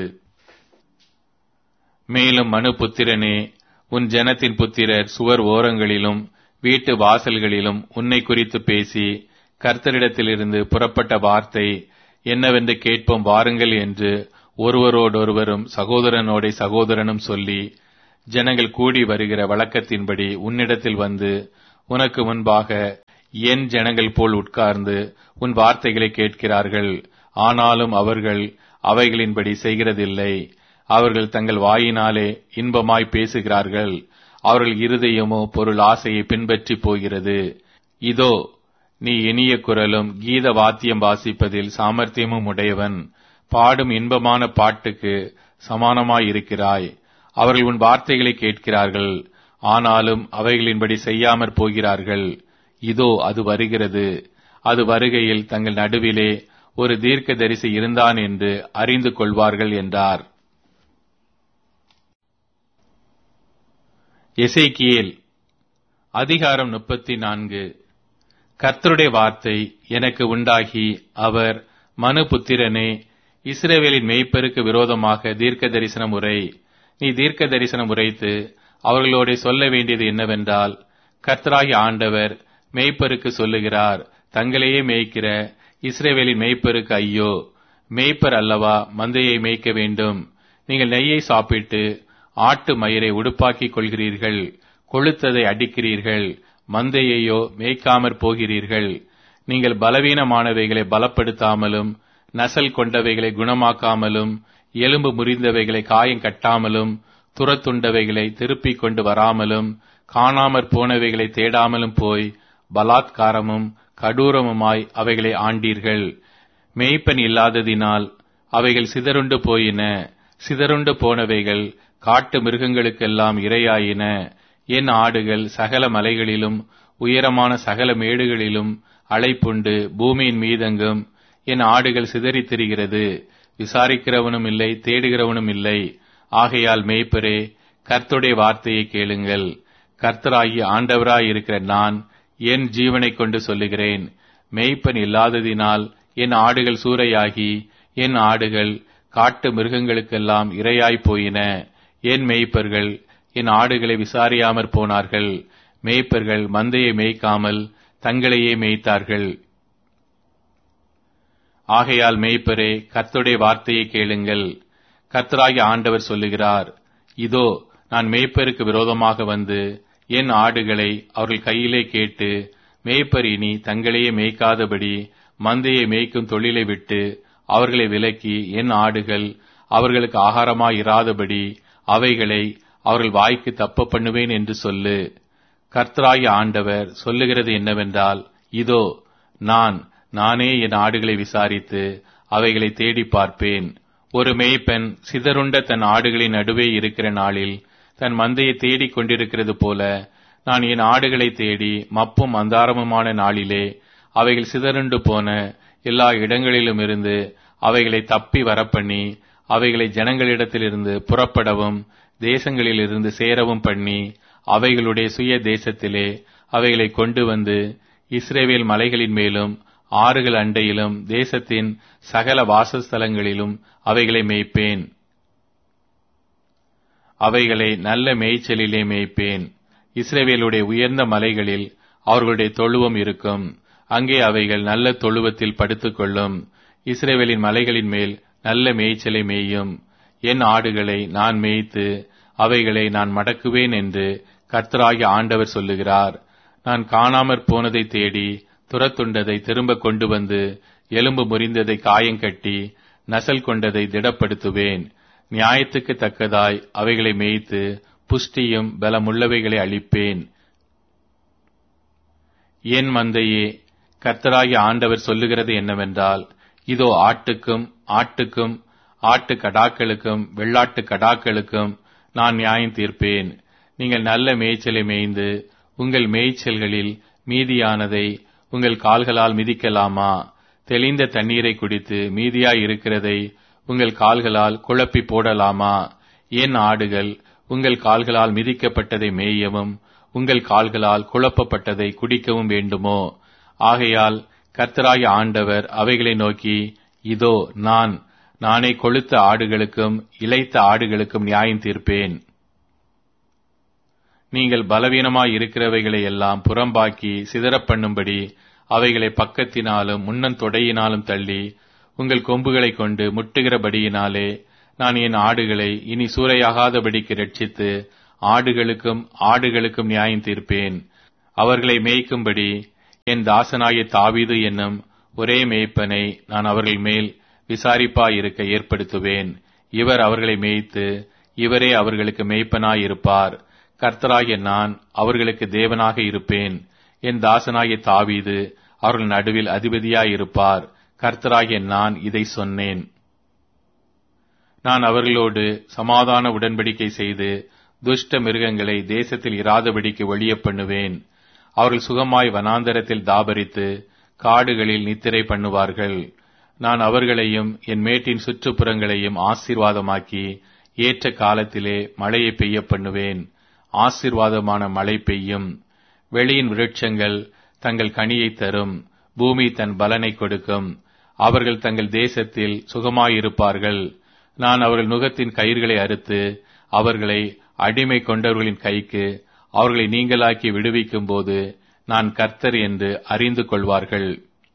மேலும் மனுபுத்திரனே, உன் ஜனத்தின் புத்திரர் சுவர் ஓரங்களிலும் வீட்டு வாசல்களிலும் உன்னை குறித்து பேசி, கர்த்தரிடத்திலிருந்து புறப்பட்ட வார்த்தை என்னவென்று கேட்போம் வாருங்கள் என்று ஒருவரோடொருவரும் சகோதரனோட சகோதரனும் சொல்லி, ஜனங்கள் கூடி வருகிற வழக்கத்தின்படி உன்னிடத்தில் வந்து உனக்கு முன்பாக என் ஜனங்கள் போல் உட்கார்ந்து உன் வார்த்தைகளை கேட்கிறார்கள். ஆனாலும் அவர்கள் அவைகளின்படி செய்கிறதில்லை. அவர்கள் தங்கள் வாயினாலே இன்பமாய் பேசுகிறார்கள், அவர்கள் இருதயமோ பொருள் ஆசையை பின்பற்றி போகிறது. இதோ, நீ இனிய குரலும் கீத வாத்தியம் வாசிப்பதில் சாமர்த்தியமும் உடையவன், பாடும் இன்பமான பாட்டுக்கு சமானமாயிருக்கிறாய். அவர்கள் உன் வார்த்தைகளை கேட்கிறார்கள், ஆனாலும் அவைகளின்படி செய்யாமற் போகிறார்கள். இதோ, அது வருகிறது. அது வருகையில் தங்கள் நடுவிலே ஒரு தீர்க்கதரிசி இருந்தான் என்று அறிந்து கொள்வார்கள் என்றார். எசேக்கியேல் அதிகாரம் முப்பத்தி நான்கு. கர்த்தருடைய வார்த்தை எனக்கு உண்டாகி, அவர், மனுபுத்திரனே, இஸ்ரவேலின் மேய்ப்பருக்கு விரோதமாக தீர்க்க தரிசனம் உரை. நீ தீர்க்க தரிசனம் உரைத்து அவர்களோட சொல்ல வேண்டியது என்னவென்றால், கர்த்தராகிய ஆண்டவர் மேய்ப்பருக்கு சொல்லுகிறார், தங்களையே மேய்க்கிற இஸ்ரவேலின் மேய்ப்பருக்கு ஐயோ! மேய்ப்பர் அல்லவா மந்தையை மேய்க்க வேண்டும். நீங்கள் நெய்யை சாப்பிட்டு ஆட்டு மயிரை உடுப்பாக்கிக் கொள்கிறீர்கள், கொழுத்ததை அடிக்கிறீர்கள், மந்தையையோ மேய்க்காமற் போகிறீர்கள். நீங்கள் பலவீனமானவைகளை பலப்படுத்தாமலும், நசல் கொண்டவைகளை குணமாக்காமலும், எலும்பு முறிந்தவைகளை காயம் கட்டாமலும், துரத்துண்டவைகளை திருப்பிக் கொண்டு வராமலும், காணாமற் போனவைகளை தேடாமலும் போய் பலாத்காரமும் கடூரமுமாய் அவைகளை ஆண்டீர்கள். மேய்ப்பன் இல்லாததினால் அவைகள் சிதறுண்டு போயின. சிதறுண்டு போனவைகள் காட்டு மிருகங்களுக்கெல்லாம் இரையாயின. என் ஆடுகள் சகல மலைகளிலும் உயரமான சகல மேடுகளிலும் அலைப்புண்டு பூமியின் மீதெங்கும் என் ஆடுகள் சிதறித் திரிகிறது. விசாரிக்கிறவனும் இல்லை, தேடுகிறவனும் இல்லை. ஆகையால் மேய்ப்பரே, கர்த்தருடைய வார்த்தையை கேளுங்கள். கர்த்தராகிய ஆண்டவராயிருக்கிற நான் என் ஜீவனைக் கொண்டு சொல்லுகிறேன், மேய்ப்பன் இல்லாததினால் என் ஆடுகள் சூறையாகி என் ஆடுகள் காட்டு மிருகங்களுக்கெல்லாம் இரையாய்ப் போயின. என் மேய்ப்பர்கள் என் ஆடுகளை விசாரியாமற் போனார்கள். மேய்ப்பர்கள் மந்தையை மேய்க்காமல் தங்களையே மேய்த்தார்கள். ஆகையால் மேய்ப்பரே, கர்த்தருடைய வார்த்தையை கேளுங்கள். கர்த்தராகிய ஆண்டவர் சொல்லுகிறார், இதோ, நான் மேய்ப்பருக்கு விரோதமாக வந்து என் ஆடுகளை அவர்கள் கையிலே கேட்டு, மேய்ப்பர் இனி தங்களையே மேய்க்காதபடி மந்தையை மேய்க்கும் தொழிலை விட்டு அவர்களை விலக்கி என் ஆடுகள் அவர்களுக்கு ஆகாரமாயிராதபடி அவைகளை அவர்கள் வாய்க்கு தப்ப பண்ணுவேன் என்று சொல்லு. கர்த்தராகிய ஆண்டவர் சொல்லுகிறது என்னவென்றால், இதோ, நான் நானே என் ஆடுகளை விசாரித்து அவைகளை தேடி பார்ப்பேன். ஒரு மேய்ப்பன் சிதறுண்ட தன் ஆடுகளின் நடுவே இருக்கிற நாளில் தன் மந்தையை தேடிக் கொண்டிருக்கிறது போல, நான் என் ஆடுகளை தேடி மப்பும் அந்தாரமுமான நாளிலே அவைகள் சிதறுண்டு போன எல்லா இடங்களிலும் இருந்து அவைகளை தப்பி வரப்பண்ணி, அவைகளை ஜனங்களிடத்திலிருந்து புறப்படவும் தேசங்களிலிருந்து சேரவும் பண்ணி, அவைகளுடைய சுய தேசத்திலே அவைகளை கொண்டு வந்து இஸ்ரவேல் மலைகளின் மேலும் ஆறுகள் அண்டையிலும் தேசத்தின் சகல வாசஸ்தலங்களிலும் அவைகளை மேய்ப்பேன். அவைகளை நல்ல மேய்ச்சலிலே மேய்ப்பேன். இஸ்ரவேலுடைய உயர்ந்த மலைகளில் அவர்களுடைய தொழுவம் இருக்கும். அங்கே அவைகள் நல்ல தொழுவத்தில் படுத்துக்கொள்ளும். இஸ்ரவேலின் மலைகளின் மேல் நல்ல மேய்ச்சலை மேயும். என் ஆடுகளை நான் மேய்த்து அவைகளை நான் மடக்குவேன் என்று கர்த்தராகிய ஆண்டவர் சொல்லுகிறார். நான் காணாமற் போனதை தேடி துரத்துண்டதை திரும்ப கொண்டு வந்து எலும்பு முறிந்ததை காயங்கட்டி நசல் கொண்டதை திடப்படுத்துவேன். நியாயத்துக்கு தக்கதாய் அவைகளை மேய்த்து புஷ்டியும் பலமுள்ளவைகளை அளிப்பேன். என் மந்தையே, கர்த்தராகிய ஆண்டவர் சொல்லுகிறது என்னவென்றால், இதோ, ஆட்டுக்கும் ஆட்டுக்கும் ஆட்டு கடாக்களுக்கும் வெள்ளாட்டு கடாக்களுக்கும் நான் நியாயம் தீர்ப்பேன். நீங்கள் நல்ல மேய்ச்சலை மேய்ந்து உங்கள் மேய்ச்சல்களில் மீதியானதை உங்கள் கால்களால் மிதிக்கலாமா? தெளிந்த தண்ணீரை குடித்து மீதியாய் இருக்கிறதை உங்கள் கால்களால் குழப்பி போடலாமா? என் ஆடுகள் உங்கள் கால்களால் மிதிக்கப்பட்டதை மேயவும் உங்கள் கால்களால் குழப்பப்பட்டதை குடிக்கவும் வேண்டுமோ? ஆகையால் கர்த்தராகிய ஆண்டவர் அவைகளை நோக்கி, இதோ, நான் நானே கொழுத்த ஆடுகளுக்கும் இளைத்த ஆடுகளுக்கும் நியாயம் தீர்ப்பேன். நீங்கள் பலவீனமாய் இருக்கிறவைகளை எல்லாம் புறம்பாக்கி சிதறப் பண்ணும்படி அவைகளை பக்கத்தினாலும் முன்னந்தொடையினாலும் தள்ளி உங்கள் கொம்புகளை கொண்டு முட்டுகிறபடியினாலே நான் என் ஆடுகளை இனி சூறையாகாதபடிக்கு ரட்சித்து ஆடுகளுக்கும் ஆடுகளுக்கும் நியாயம் தீர்ப்பேன். அவர்களை மேய்க்கும்படி என் தாசனாகிய தாவீது என்னும் ஒரே மேய்ப்பனை நான் அவர்கள் மேல் விசாரிப்பாயிருக்க ஏற்படுத்துவேன். இவர் அவர்களை மேய்த்து இவரே அவர்களுக்கு மேய்ப்பனாயிருப்பார். கர்த்தராகிய நான் அவர்களுக்கு தேவனாக இருப்பேன். என் தாசனாகிய தாவீது அவர்கள் நடுவில் அதிபதியாயிருப்பார். கர்த்தராகிய நான் இதை சொன்னேன். நான் அவர்களோடு சமாதான உடன்படிக்கை செய்து துஷ்ட மிருகங்களை தேசத்தில் இராதபடிக்கு ஒழிய பண்ணுவேன். அவர்கள் சுகமாய் வனாந்தரத்தில் தாபரித்து காடுகளில் நித்திரை பண்ணுவார்கள். நான் அவர்களையும் என் மேட்டின் சுற்றுப்புறங்களையும் ஆசீர்வாதமாக்கி ஏற்ற காலத்திலே மழையை பெய்ய பண்ணுவேன். ஆசீர்வாதமான மழை பெய்யும். வெளியின் விருட்சங்கள் தங்கள் கனியை தரும். பூமி தன் பலனை கொடுக்கும். அவர்கள் தங்கள் தேசத்தில் சுகமாயிருப்பார்கள். நான் அவர்கள் நுகத்தின் கயிர்களை அறுத்து அவர்களை அடிமை கொண்டவர்களின் கைக்கு அவர்களை நீங்களாக்கி விடுவிக்கும் போது நான் கர்த்தர் என்று அறிந்து கொள்வார்கள்.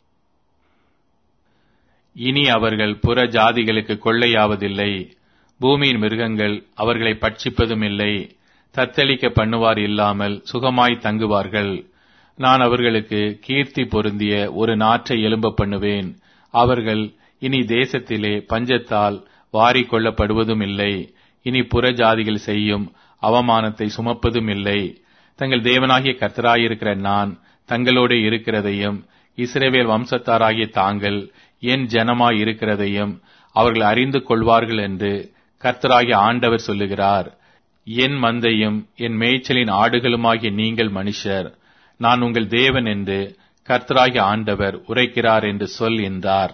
இனி அவர்கள் புற ஜாதிகளுக்கு கொள்ளையாவதில்லை. பூமியின் மிருகங்கள் அவர்களை பட்சிப்பதும் இல்லை. தத்தளிக்க பண்ணுவார் இல்லாமல் சுகமாய் தங்குவார்கள். நான் அவர்களுக்கு கீர்த்தி பொருந்திய ஒரு நாற்றை எழும்ப பண்ணுவேன். அவர்கள் இனி தேசத்திலே பஞ்சத்தால் வாரிக் கொள்ளப்படுவதும் இல்லை. இனி புற ஜாதிகள் செய்யும் அவமானத்தை சுமப்பதும் இல்லை. தங்கள் தேவனாகிய கர்த்தராயிருக்கிற நான் தங்களோடு இருக்கிறதையும் இஸ்ரவேல் வம்சத்தாராகிய தாங்கள் என் ஜனமாய் இருக்கிறதையும் அவர்கள் அறிந்து கொள்வார்கள் என்று கர்த்தராகிய ஆண்டவர் சொல்லுகிறார். என் மந்தையும் என் மேய்ச்சலின் ஆடுகளுமாகிய நீங்கள் மனுஷர், நான் உங்கள் தேவன் என்று கர்த்தராகிய ஆண்டவர் உரைக்கிறார் என்று சொல் என்றார்.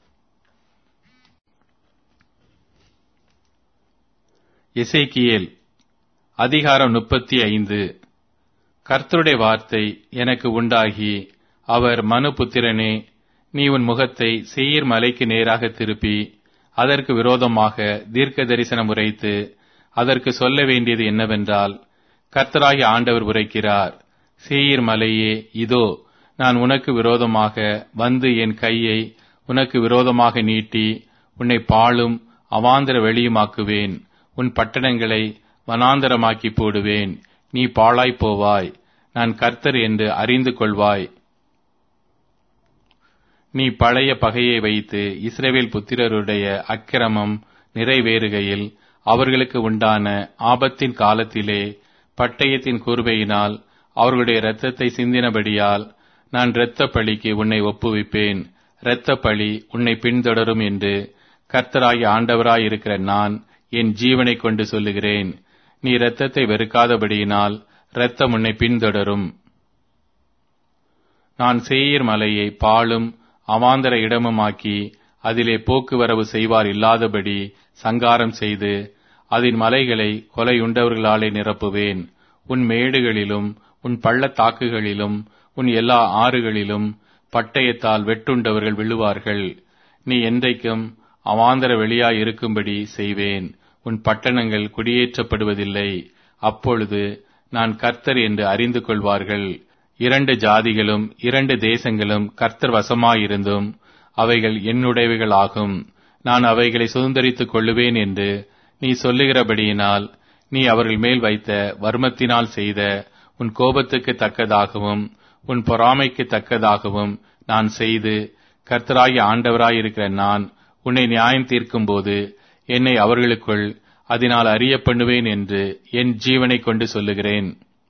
எசேக்கியேல் அதிகாரம் முப்பத்தி ஐந்து. கர்த்தருடைய வார்த்தை எனக்கு உண்டாகி, அவர் மனுபுத்திரனே, நீ உன் முகத்தை சேயீர் மலைக்கு நேராக திருப்பி அதற்கு விரோதமாக தீர்க்க தரிசனம் உரைத்து அதற்கு சொல்ல வேண்டியது என்னவென்றால், கர்த்தராகிய ஆண்டவர் உரைக்கிறார், சேயீர் மலையே, இதோ நான் உனக்கு விரோதமாக வந்து என் கையை உனக்கு விரோதமாக நீட்டி உன்னை பாழும் அவாந்தர வெளியுமாக்குவேன். உன் பட்டணங்களை வனாந்தரமாக்கி போடுவேன். நீ பாழாய் போவாய். நான் கர்த்தர் என்று அறிந்து கொள்வாய். நீ பழைய பகையை வைத்து இஸ்ரவேல் புத்திரருடைய அக்கிரமம் நிறைவேறுகையில் அவர்களுக்கு உண்டான ஆபத்தின் காலத்திலே பட்டயத்தின் கூர்வையினால் அவர்களுடைய இரத்தத்தை சிந்தினபடியால் நான் இரத்த பழிக்கு உன்னை ஒப்புவிப்பேன். இரத்த பழி உன்னை பின்தொடரும் என்று கர்த்தராகிய ஆண்டவராயிருக்கிற நான் என் ஜீவனை கொண்டு சொல்லுகிறேன். நீ இரத்தத்தை வெறுக்காதபடியினால் இரத்தம் உன்னை பின்தொடரும். நான் சேயீர் மலையை பாழும் அவாந்தர இடமுமாக்கி அதிலே போக்குவரவு செய்வார் இல்லாதபடி சங்காரம் செய்து அதன் மலைகளை கொலையுண்டவர்களாலே நிரப்புவேன். உன் மேடுகளிலும் உன் பள்ளத்தாக்குகளிலும் உன் எல்லா ஆறுகளிலும் பட்டயத்தால் வெட்டுண்டவர்கள் விழுவார்கள். நீ என்றைக்கும் அவாந்தர வெளியாய் இருக்கும்படி செய்வேன். உன் பட்டணங்கள் குடியேற்றப்படுவதில்லை. அப்பொழுது நான் கர்த்தர் என்று அறிந்து கொள்வார்கள். இரண்டு ஜாதிகளும் இரண்டு தேசங்களும் கர்த்தர் வசமாயிருந்தும் அவைகள் என்னுடையவைகளாகும். நான் அவைகளை சுதந்தரித்துக் கொள்ளுவேன் என்று நீ சொல்லுகிறபடியினால் நீ அவர்கள் மேல் வைத்த வர்மத்தினால் செய்த உன் கோபத்துக்கு தக்கதாகவும் உன் பொறாமைக்கு தக்கதாகவும் நான் செய்து கர்த்தராகிய ஆண்டவராயிருக்கிற நான் உன்னை நியாயம் தீர்க்கும் போது என்னை அவர்களுக்குள் அதனால் அறிய பண்ணுவேன் என்று என் ஜீவனை கொண்டு சொல்லுகிறேன்.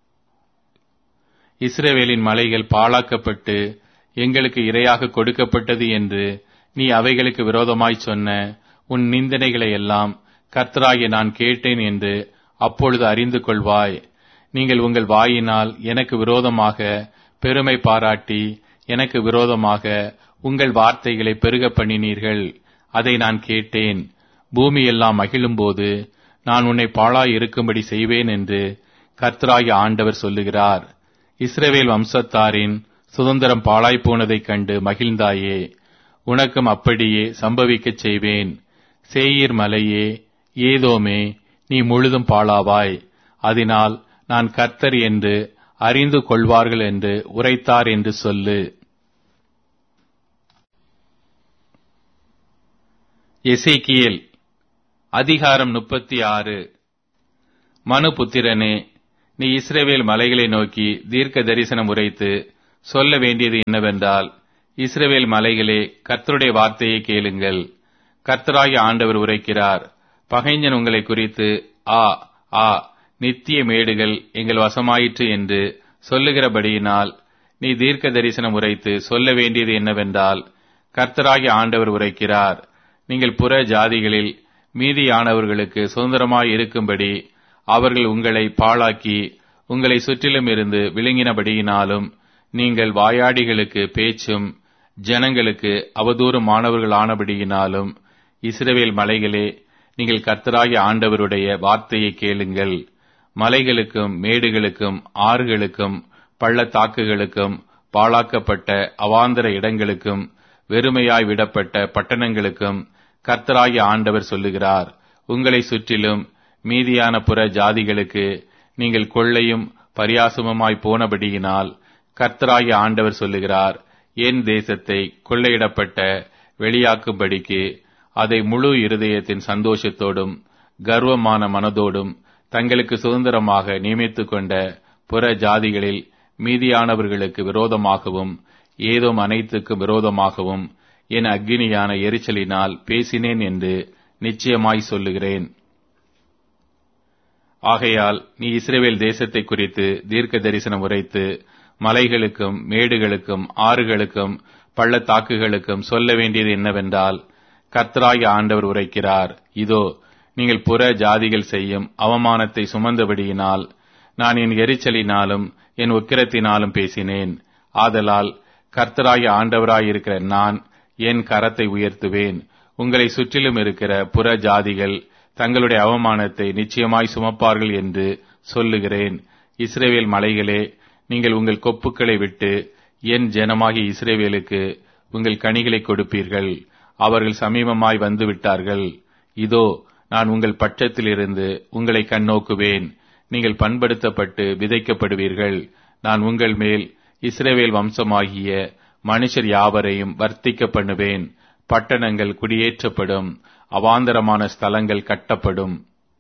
இஸ்ரவேலின் மலைகள் பாழாக்கப்பட்டு எங்களுக்கு இரையாக கொடுக்கப்பட்டது என்று நீ அவைகளுக்கு விரோதமாய் சொன்ன உன் நிந்தனைகளை எல்லாம் கர்த்தராகிய நான் கேட்டேன் என்று அப்பொழுது அறிந்து கொள்வாய். நீங்கள் உங்கள் வாயினால் எனக்கு விரோதமாக பெருமை பாராட்டி எனக்கு விரோதமாக உங்கள் வார்த்தைகளை பெருக பண்ணினீர்கள். அதை நான் கேட்டேன். பூமி எல்லாம் மகிழும்போது நான் உன்னை பாழாய் இருக்கும்படி செய்வேன் என்று கர்த்தராகிய ஆண்டவர் சொல்லுகிறார். இஸ்ரவேல் வம்சத்தாரின் சுதந்திரம் பாழாய் போனதைக் கண்டு மகிழ்ந்தாயே, உனக்கும் அப்படியே சம்பவிக்கச் செய்வேன். சேயீர் மலையே, ஏதோமே, நீ முழுதும் பாழாவாய். அதனால் நான் கர்த்தர் என்று அறிந்து கொள்வார்கள் என்று உரைத்தார் என்று சொல்லு. எசேக்கியேல் அதிகாரம் முப்பத்தி ஆறு. மனுபுத்திரனே, நீ இஸ்ரவேல் மலைகளை நோக்கி தீர்க்க தரிசனம் உரைத்து சொல்ல வேண்டியது என்னவென்றால், இஸ்ரவேல் மலைகளே, கர்த்தருடைய வார்த்தையை கேளுங்கள். கர்த்தராகிய ஆண்டவர் உரைக்கிறார், பகைஞன் உங்களை குறித்து ஆ ஆ நித்திய மேடுகள் எங்கள் வசமாயிற்று என்று சொல்லுகிறபடியினால் நீ தீர்க்க தரிசனம் உரைத்து சொல்ல வேண்டியது என்னவென்றால், கர்த்தராகிய ஆண்டவர் உரைக்கிறார், நீங்கள் புற ஜாதிகளில் மீதியானவர்களுக்கு சுதந்திரமாய் இருக்கும்படி அவர்கள் உங்களை பாழாக்கி உங்களை சுற்றிலும் இருந்து விழுங்கினபடியினாலும், நீங்கள் வாயாடிகளுக்கு பேச்சும் ஜனங்களுக்கு அவதூறுமானவர்களானபடியினாலும், இஸ்ரவேல் மலைகளே, நீங்கள் கர்த்தராகிய ஆண்டவருடைய வார்த்தையை கேளுங்கள். மலைகளுக்கும் மேடுகளுக்கும் ஆறுகளுக்கும் பள்ளத்தாக்குகளுக்கும் பாழாக்கப்பட்ட அவாந்தர இடங்களுக்கும் வெறுமையாய் விடப்பட்ட பட்டணங்களுக்கும் கர்த்தராகிய ஆண்டவர் சொல்லுகிறார், உங்களை சுற்றிலும் மீதியான புற ஜாதிகளுக்கு நீங்கள் கொள்ளையும் பரியாசமுமாய் போனபடியினால், கர்த்தராகிய ஆண்டவர் சொல்லுகிறார், என் தேசத்தை கொள்ளையிடப்பட்ட வெளியாக்கும்படிக்கு அதை முழு இருதயத்தின் சந்தோஷத்தோடும் கர்வமான மனதோடும் தங்களுக்கு சுதந்திரமாக நியமித்துக் கொண்ட புற ஜாதிகளில் மீதியானவர்களுக்கு விரோதமாகவும் ஏதோம் அனைத்துக்கும் விரோதமாகவும் என் அக்கினியான எரிச்சலினால் பேசினேன் என்று நிச்சயமாய் சொல்லுகிறேன். ஆகையால் நீ இஸ்ரவேல் தேசத்தை குறித்து தீர்க்க தரிசனம் உரைத்து மலைகளுக்கும் மேடுகளுக்கும் ஆறுகளுக்கும் பள்ளத்தாக்குகளுக்கும் சொல்ல வேண்டியது என்னவென்றால், கர்த்தராகிய ஆண்டவர் உரைக்கிறார், இதோ, நீங்கள் புற ஜாதிகள் செய்யும் அவமானத்தை சுமந்தபடியினால் நான் என் எரிச்சலினாலும் என் உக்கிரத்தினாலும் பேசினேன். ஆதலால் கர்த்தராகிய ஆண்டவராயிருக்கிற நான் என் கரத்தை உயர்த்துவேன். உங்களை சுற்றிலும் இருக்கிற புற ஜாதிகள் தங்களுடைய அவமானத்தை நிச்சயமாய் சுமப்பார்கள் என்று சொல்லுகிறேன். இஸ்ரவேல் மலைகளே, நீங்கள் உங்கள் கொப்புக்களை விட்டு என் ஜனமாகிய இஸ்ரவேலுக்கு உங்கள் கனிகளை கொடுப்பீர்கள். அவர்கள் சமீபமாய் வந்து விட்டார்கள். இதோ, நான் உங்கள் பட்சத்தில் இருந்து உங்களை கண்ணோக்குவேன். நீங்கள் பண்படுத்தப்பட்டு விதைக்கப்படுவீர்கள். நான் உங்கள் மேல் இஸ்ரவேல் வம்சமாகிய மனுஷர் யாவரையும் வர்த்திக்க பண்ணுவேன். பட்டணங்கள் குடியேற்றப்படும், அவாந்தரமான ஸ்தலங்கள் கட்டப்படும்.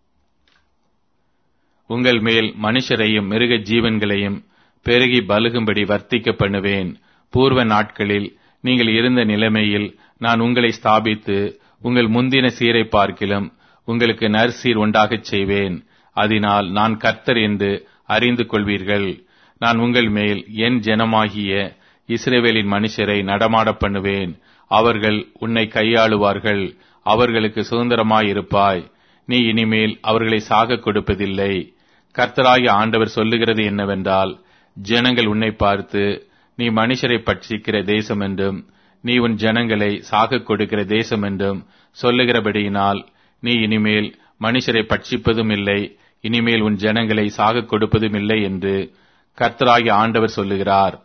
உங்கள் மேல் மனுஷரையும் மிருக ஜீவன்களையும் பெருகி பலுகும்படி வர்த்திக்க பண்ணுவேன். பூர்வ நாட்களில் நீங்கள் இருந்த நிலைமையில் நான் உங்களை ஸ்தாபித்து உங்கள் முந்தின சீரை பார்க்கிலும் உங்களுக்கு நற்சீர் உண்டாகச் செய்வேன். அதனால் நான் கர்த்தர் என்று அறிந்து கொள்வீர்கள். நான் உங்கள் மேல் என் ஜனமாகிய இஸ்ரவேலின் மனுஷரை நடமாட பண்ணுவேன். அவர்கள் உன்னை கையாளுவார்கள். அவர்களுக்கு சுதந்திரமாயிருப்பாய். நீ இனிமேல் அவர்களை சாக கொடுப்பதில்லை. கர்த்தராகிய ஆண்டவர் சொல்லுகிறது என்னவென்றால், ஜனங்கள் உன்னை பார்த்து, நீ மனுஷரை பட்சிக்கிற தேசம் என்றும் நீ உன் ஜனங்களை சாக கொடுக்கிற தேசம் என்றும் சொல்லுகிறபடியினால், நீ இனிமேல் மனுஷரை பட்சிப்பதும் இல்லை, இனிமேல் உன் ஜனங்களை சாக கொடுப்பதும் இல்லை என்று கர்த்தராகிய ஆண்டவர் சொல்லுகிறார்.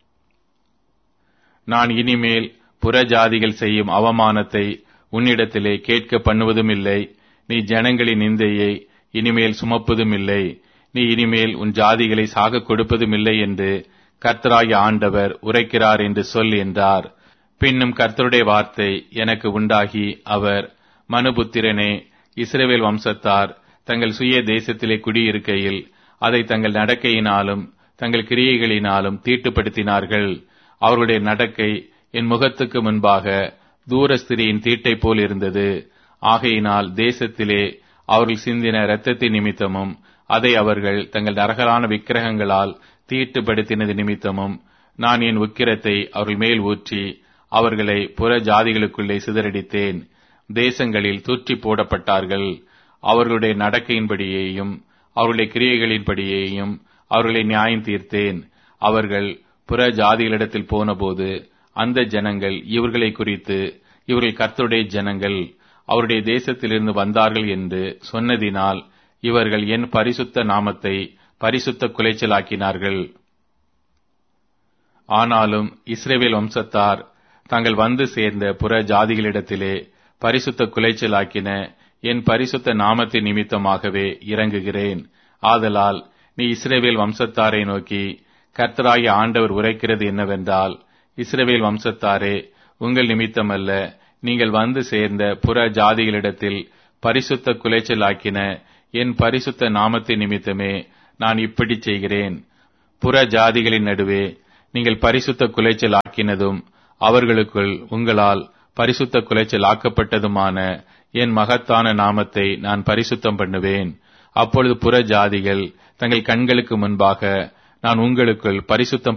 நான் இனிமேல் புறஜாதிகள் செய்யும் அவமானத்தை உன்னிடத்திலே கேட்க பண்ணுவதும் இல்லை. நீ ஜனங்களின் நிந்தையை இனிமேல் சுமப்பதும் இல்லை. நீ இனிமேல் உன் ஜாதிகளை சாக கொடுப்பதும் இல்லை என்று கர்த்தராகிய ஆண்டவர் உரைக்கிறார் என்று சொல் என்றார். பின்னும் கர்த்தருடைய வார்த்தை எனக்கு உண்டாகி அவர், மனுபுத்திரனே, இஸ்ரவேல் வம்சத்தார் தங்கள் சுய தேசத்திலே குடியிருக்கையில் அதை தங்கள் நடக்கையினாலும் தங்கள் கிரியைகளினாலும் தீட்டுப்படுத்தினார்கள். அவர்களுடைய நடக்கை என் முகத்துக்கு முன்பாக தூரஸ்திரியின் தீட்டை போல் இருந்தது. ஆகையினால் தேசத்திலே அவர்கள் சிந்தின இரத்தத்தின் நிமித்தமும் அதை அவர்கள் தங்கள் நரகலான விக்கிரகங்களால் தீட்டுப்படுத்தினது நிமித்தமும் நான் என் உக்கிரத்தை அவர்கள் மேல் ஊற்றி அவர்களை புற ஜாதிகளுக்குள்ளே சிதறடித்தேன். தேசங்களில் தூற்றி போடப்பட்டார்கள். அவர்களுடைய நடக்கையின்படியேயும் அவர்களுடைய கிரியைகளின்படியேயும் அவர்களை நியாயம் தீர்த்தேன். அவர்கள் புற ஜாதிகளிடத்தில் போனபோது அந்த ஜனங்கள் இவர்களை குறித்து, இவர்கள் கர்த்தருடைய ஜனங்கள், அவருடைய தேசத்திலிருந்து வந்தார்கள் என்று சொன்னதினால் இவர்கள் என் பரிசுத்த நாமத்தை பரிசுத்த குலைச்சலாக்கினார்கள். ஆனாலும் இஸ்ரவேல் வம்சத்தார் தாங்கள் வந்து சேர்ந்த புற ஜாதிகளிடத்திலே பரிசுத்த குலைச்சலாக்கின என் பரிசுத்த நாமத்தின் நிமித்தமாகவே இறங்குகிறேன். ஆதலால் நீ இஸ்ரவேல் வம்சத்தாரை நோக்கி, கர்த்தராகிய ஆண்டவர் உரைக்கிறது என்னவென்றால், இஸ்ரவேல் வம்சத்தாரே, உங்கள் நிமித்தமல்ல, நீங்கள் வந்து சேர்ந்த புற ஜாதிகளிடத்தில் பரிசுத்த குலைச்சலாக்கின என் பரிசுத்த நாமத்தின் நிமித்தமே நான் இப்படி செய்கிறேன். புற ஜாதிகளின் நடுவே நீங்கள் பரிசுத்த குலைச்சல் ஆக்கினதும் அவர்களுக்குள் உங்களால் பரிசுத்த குலைச்சல் ஆக்கப்பட்டதுமான என் மகத்தான நாமத்தை நான் பரிசுத்தம் பண்ணுவேன். அப்பொழுது புற ஜாதிகள் தங்கள் கண்களுக்கு முன்பாக நான் உங்களுக்குள் பரிசுத்தம்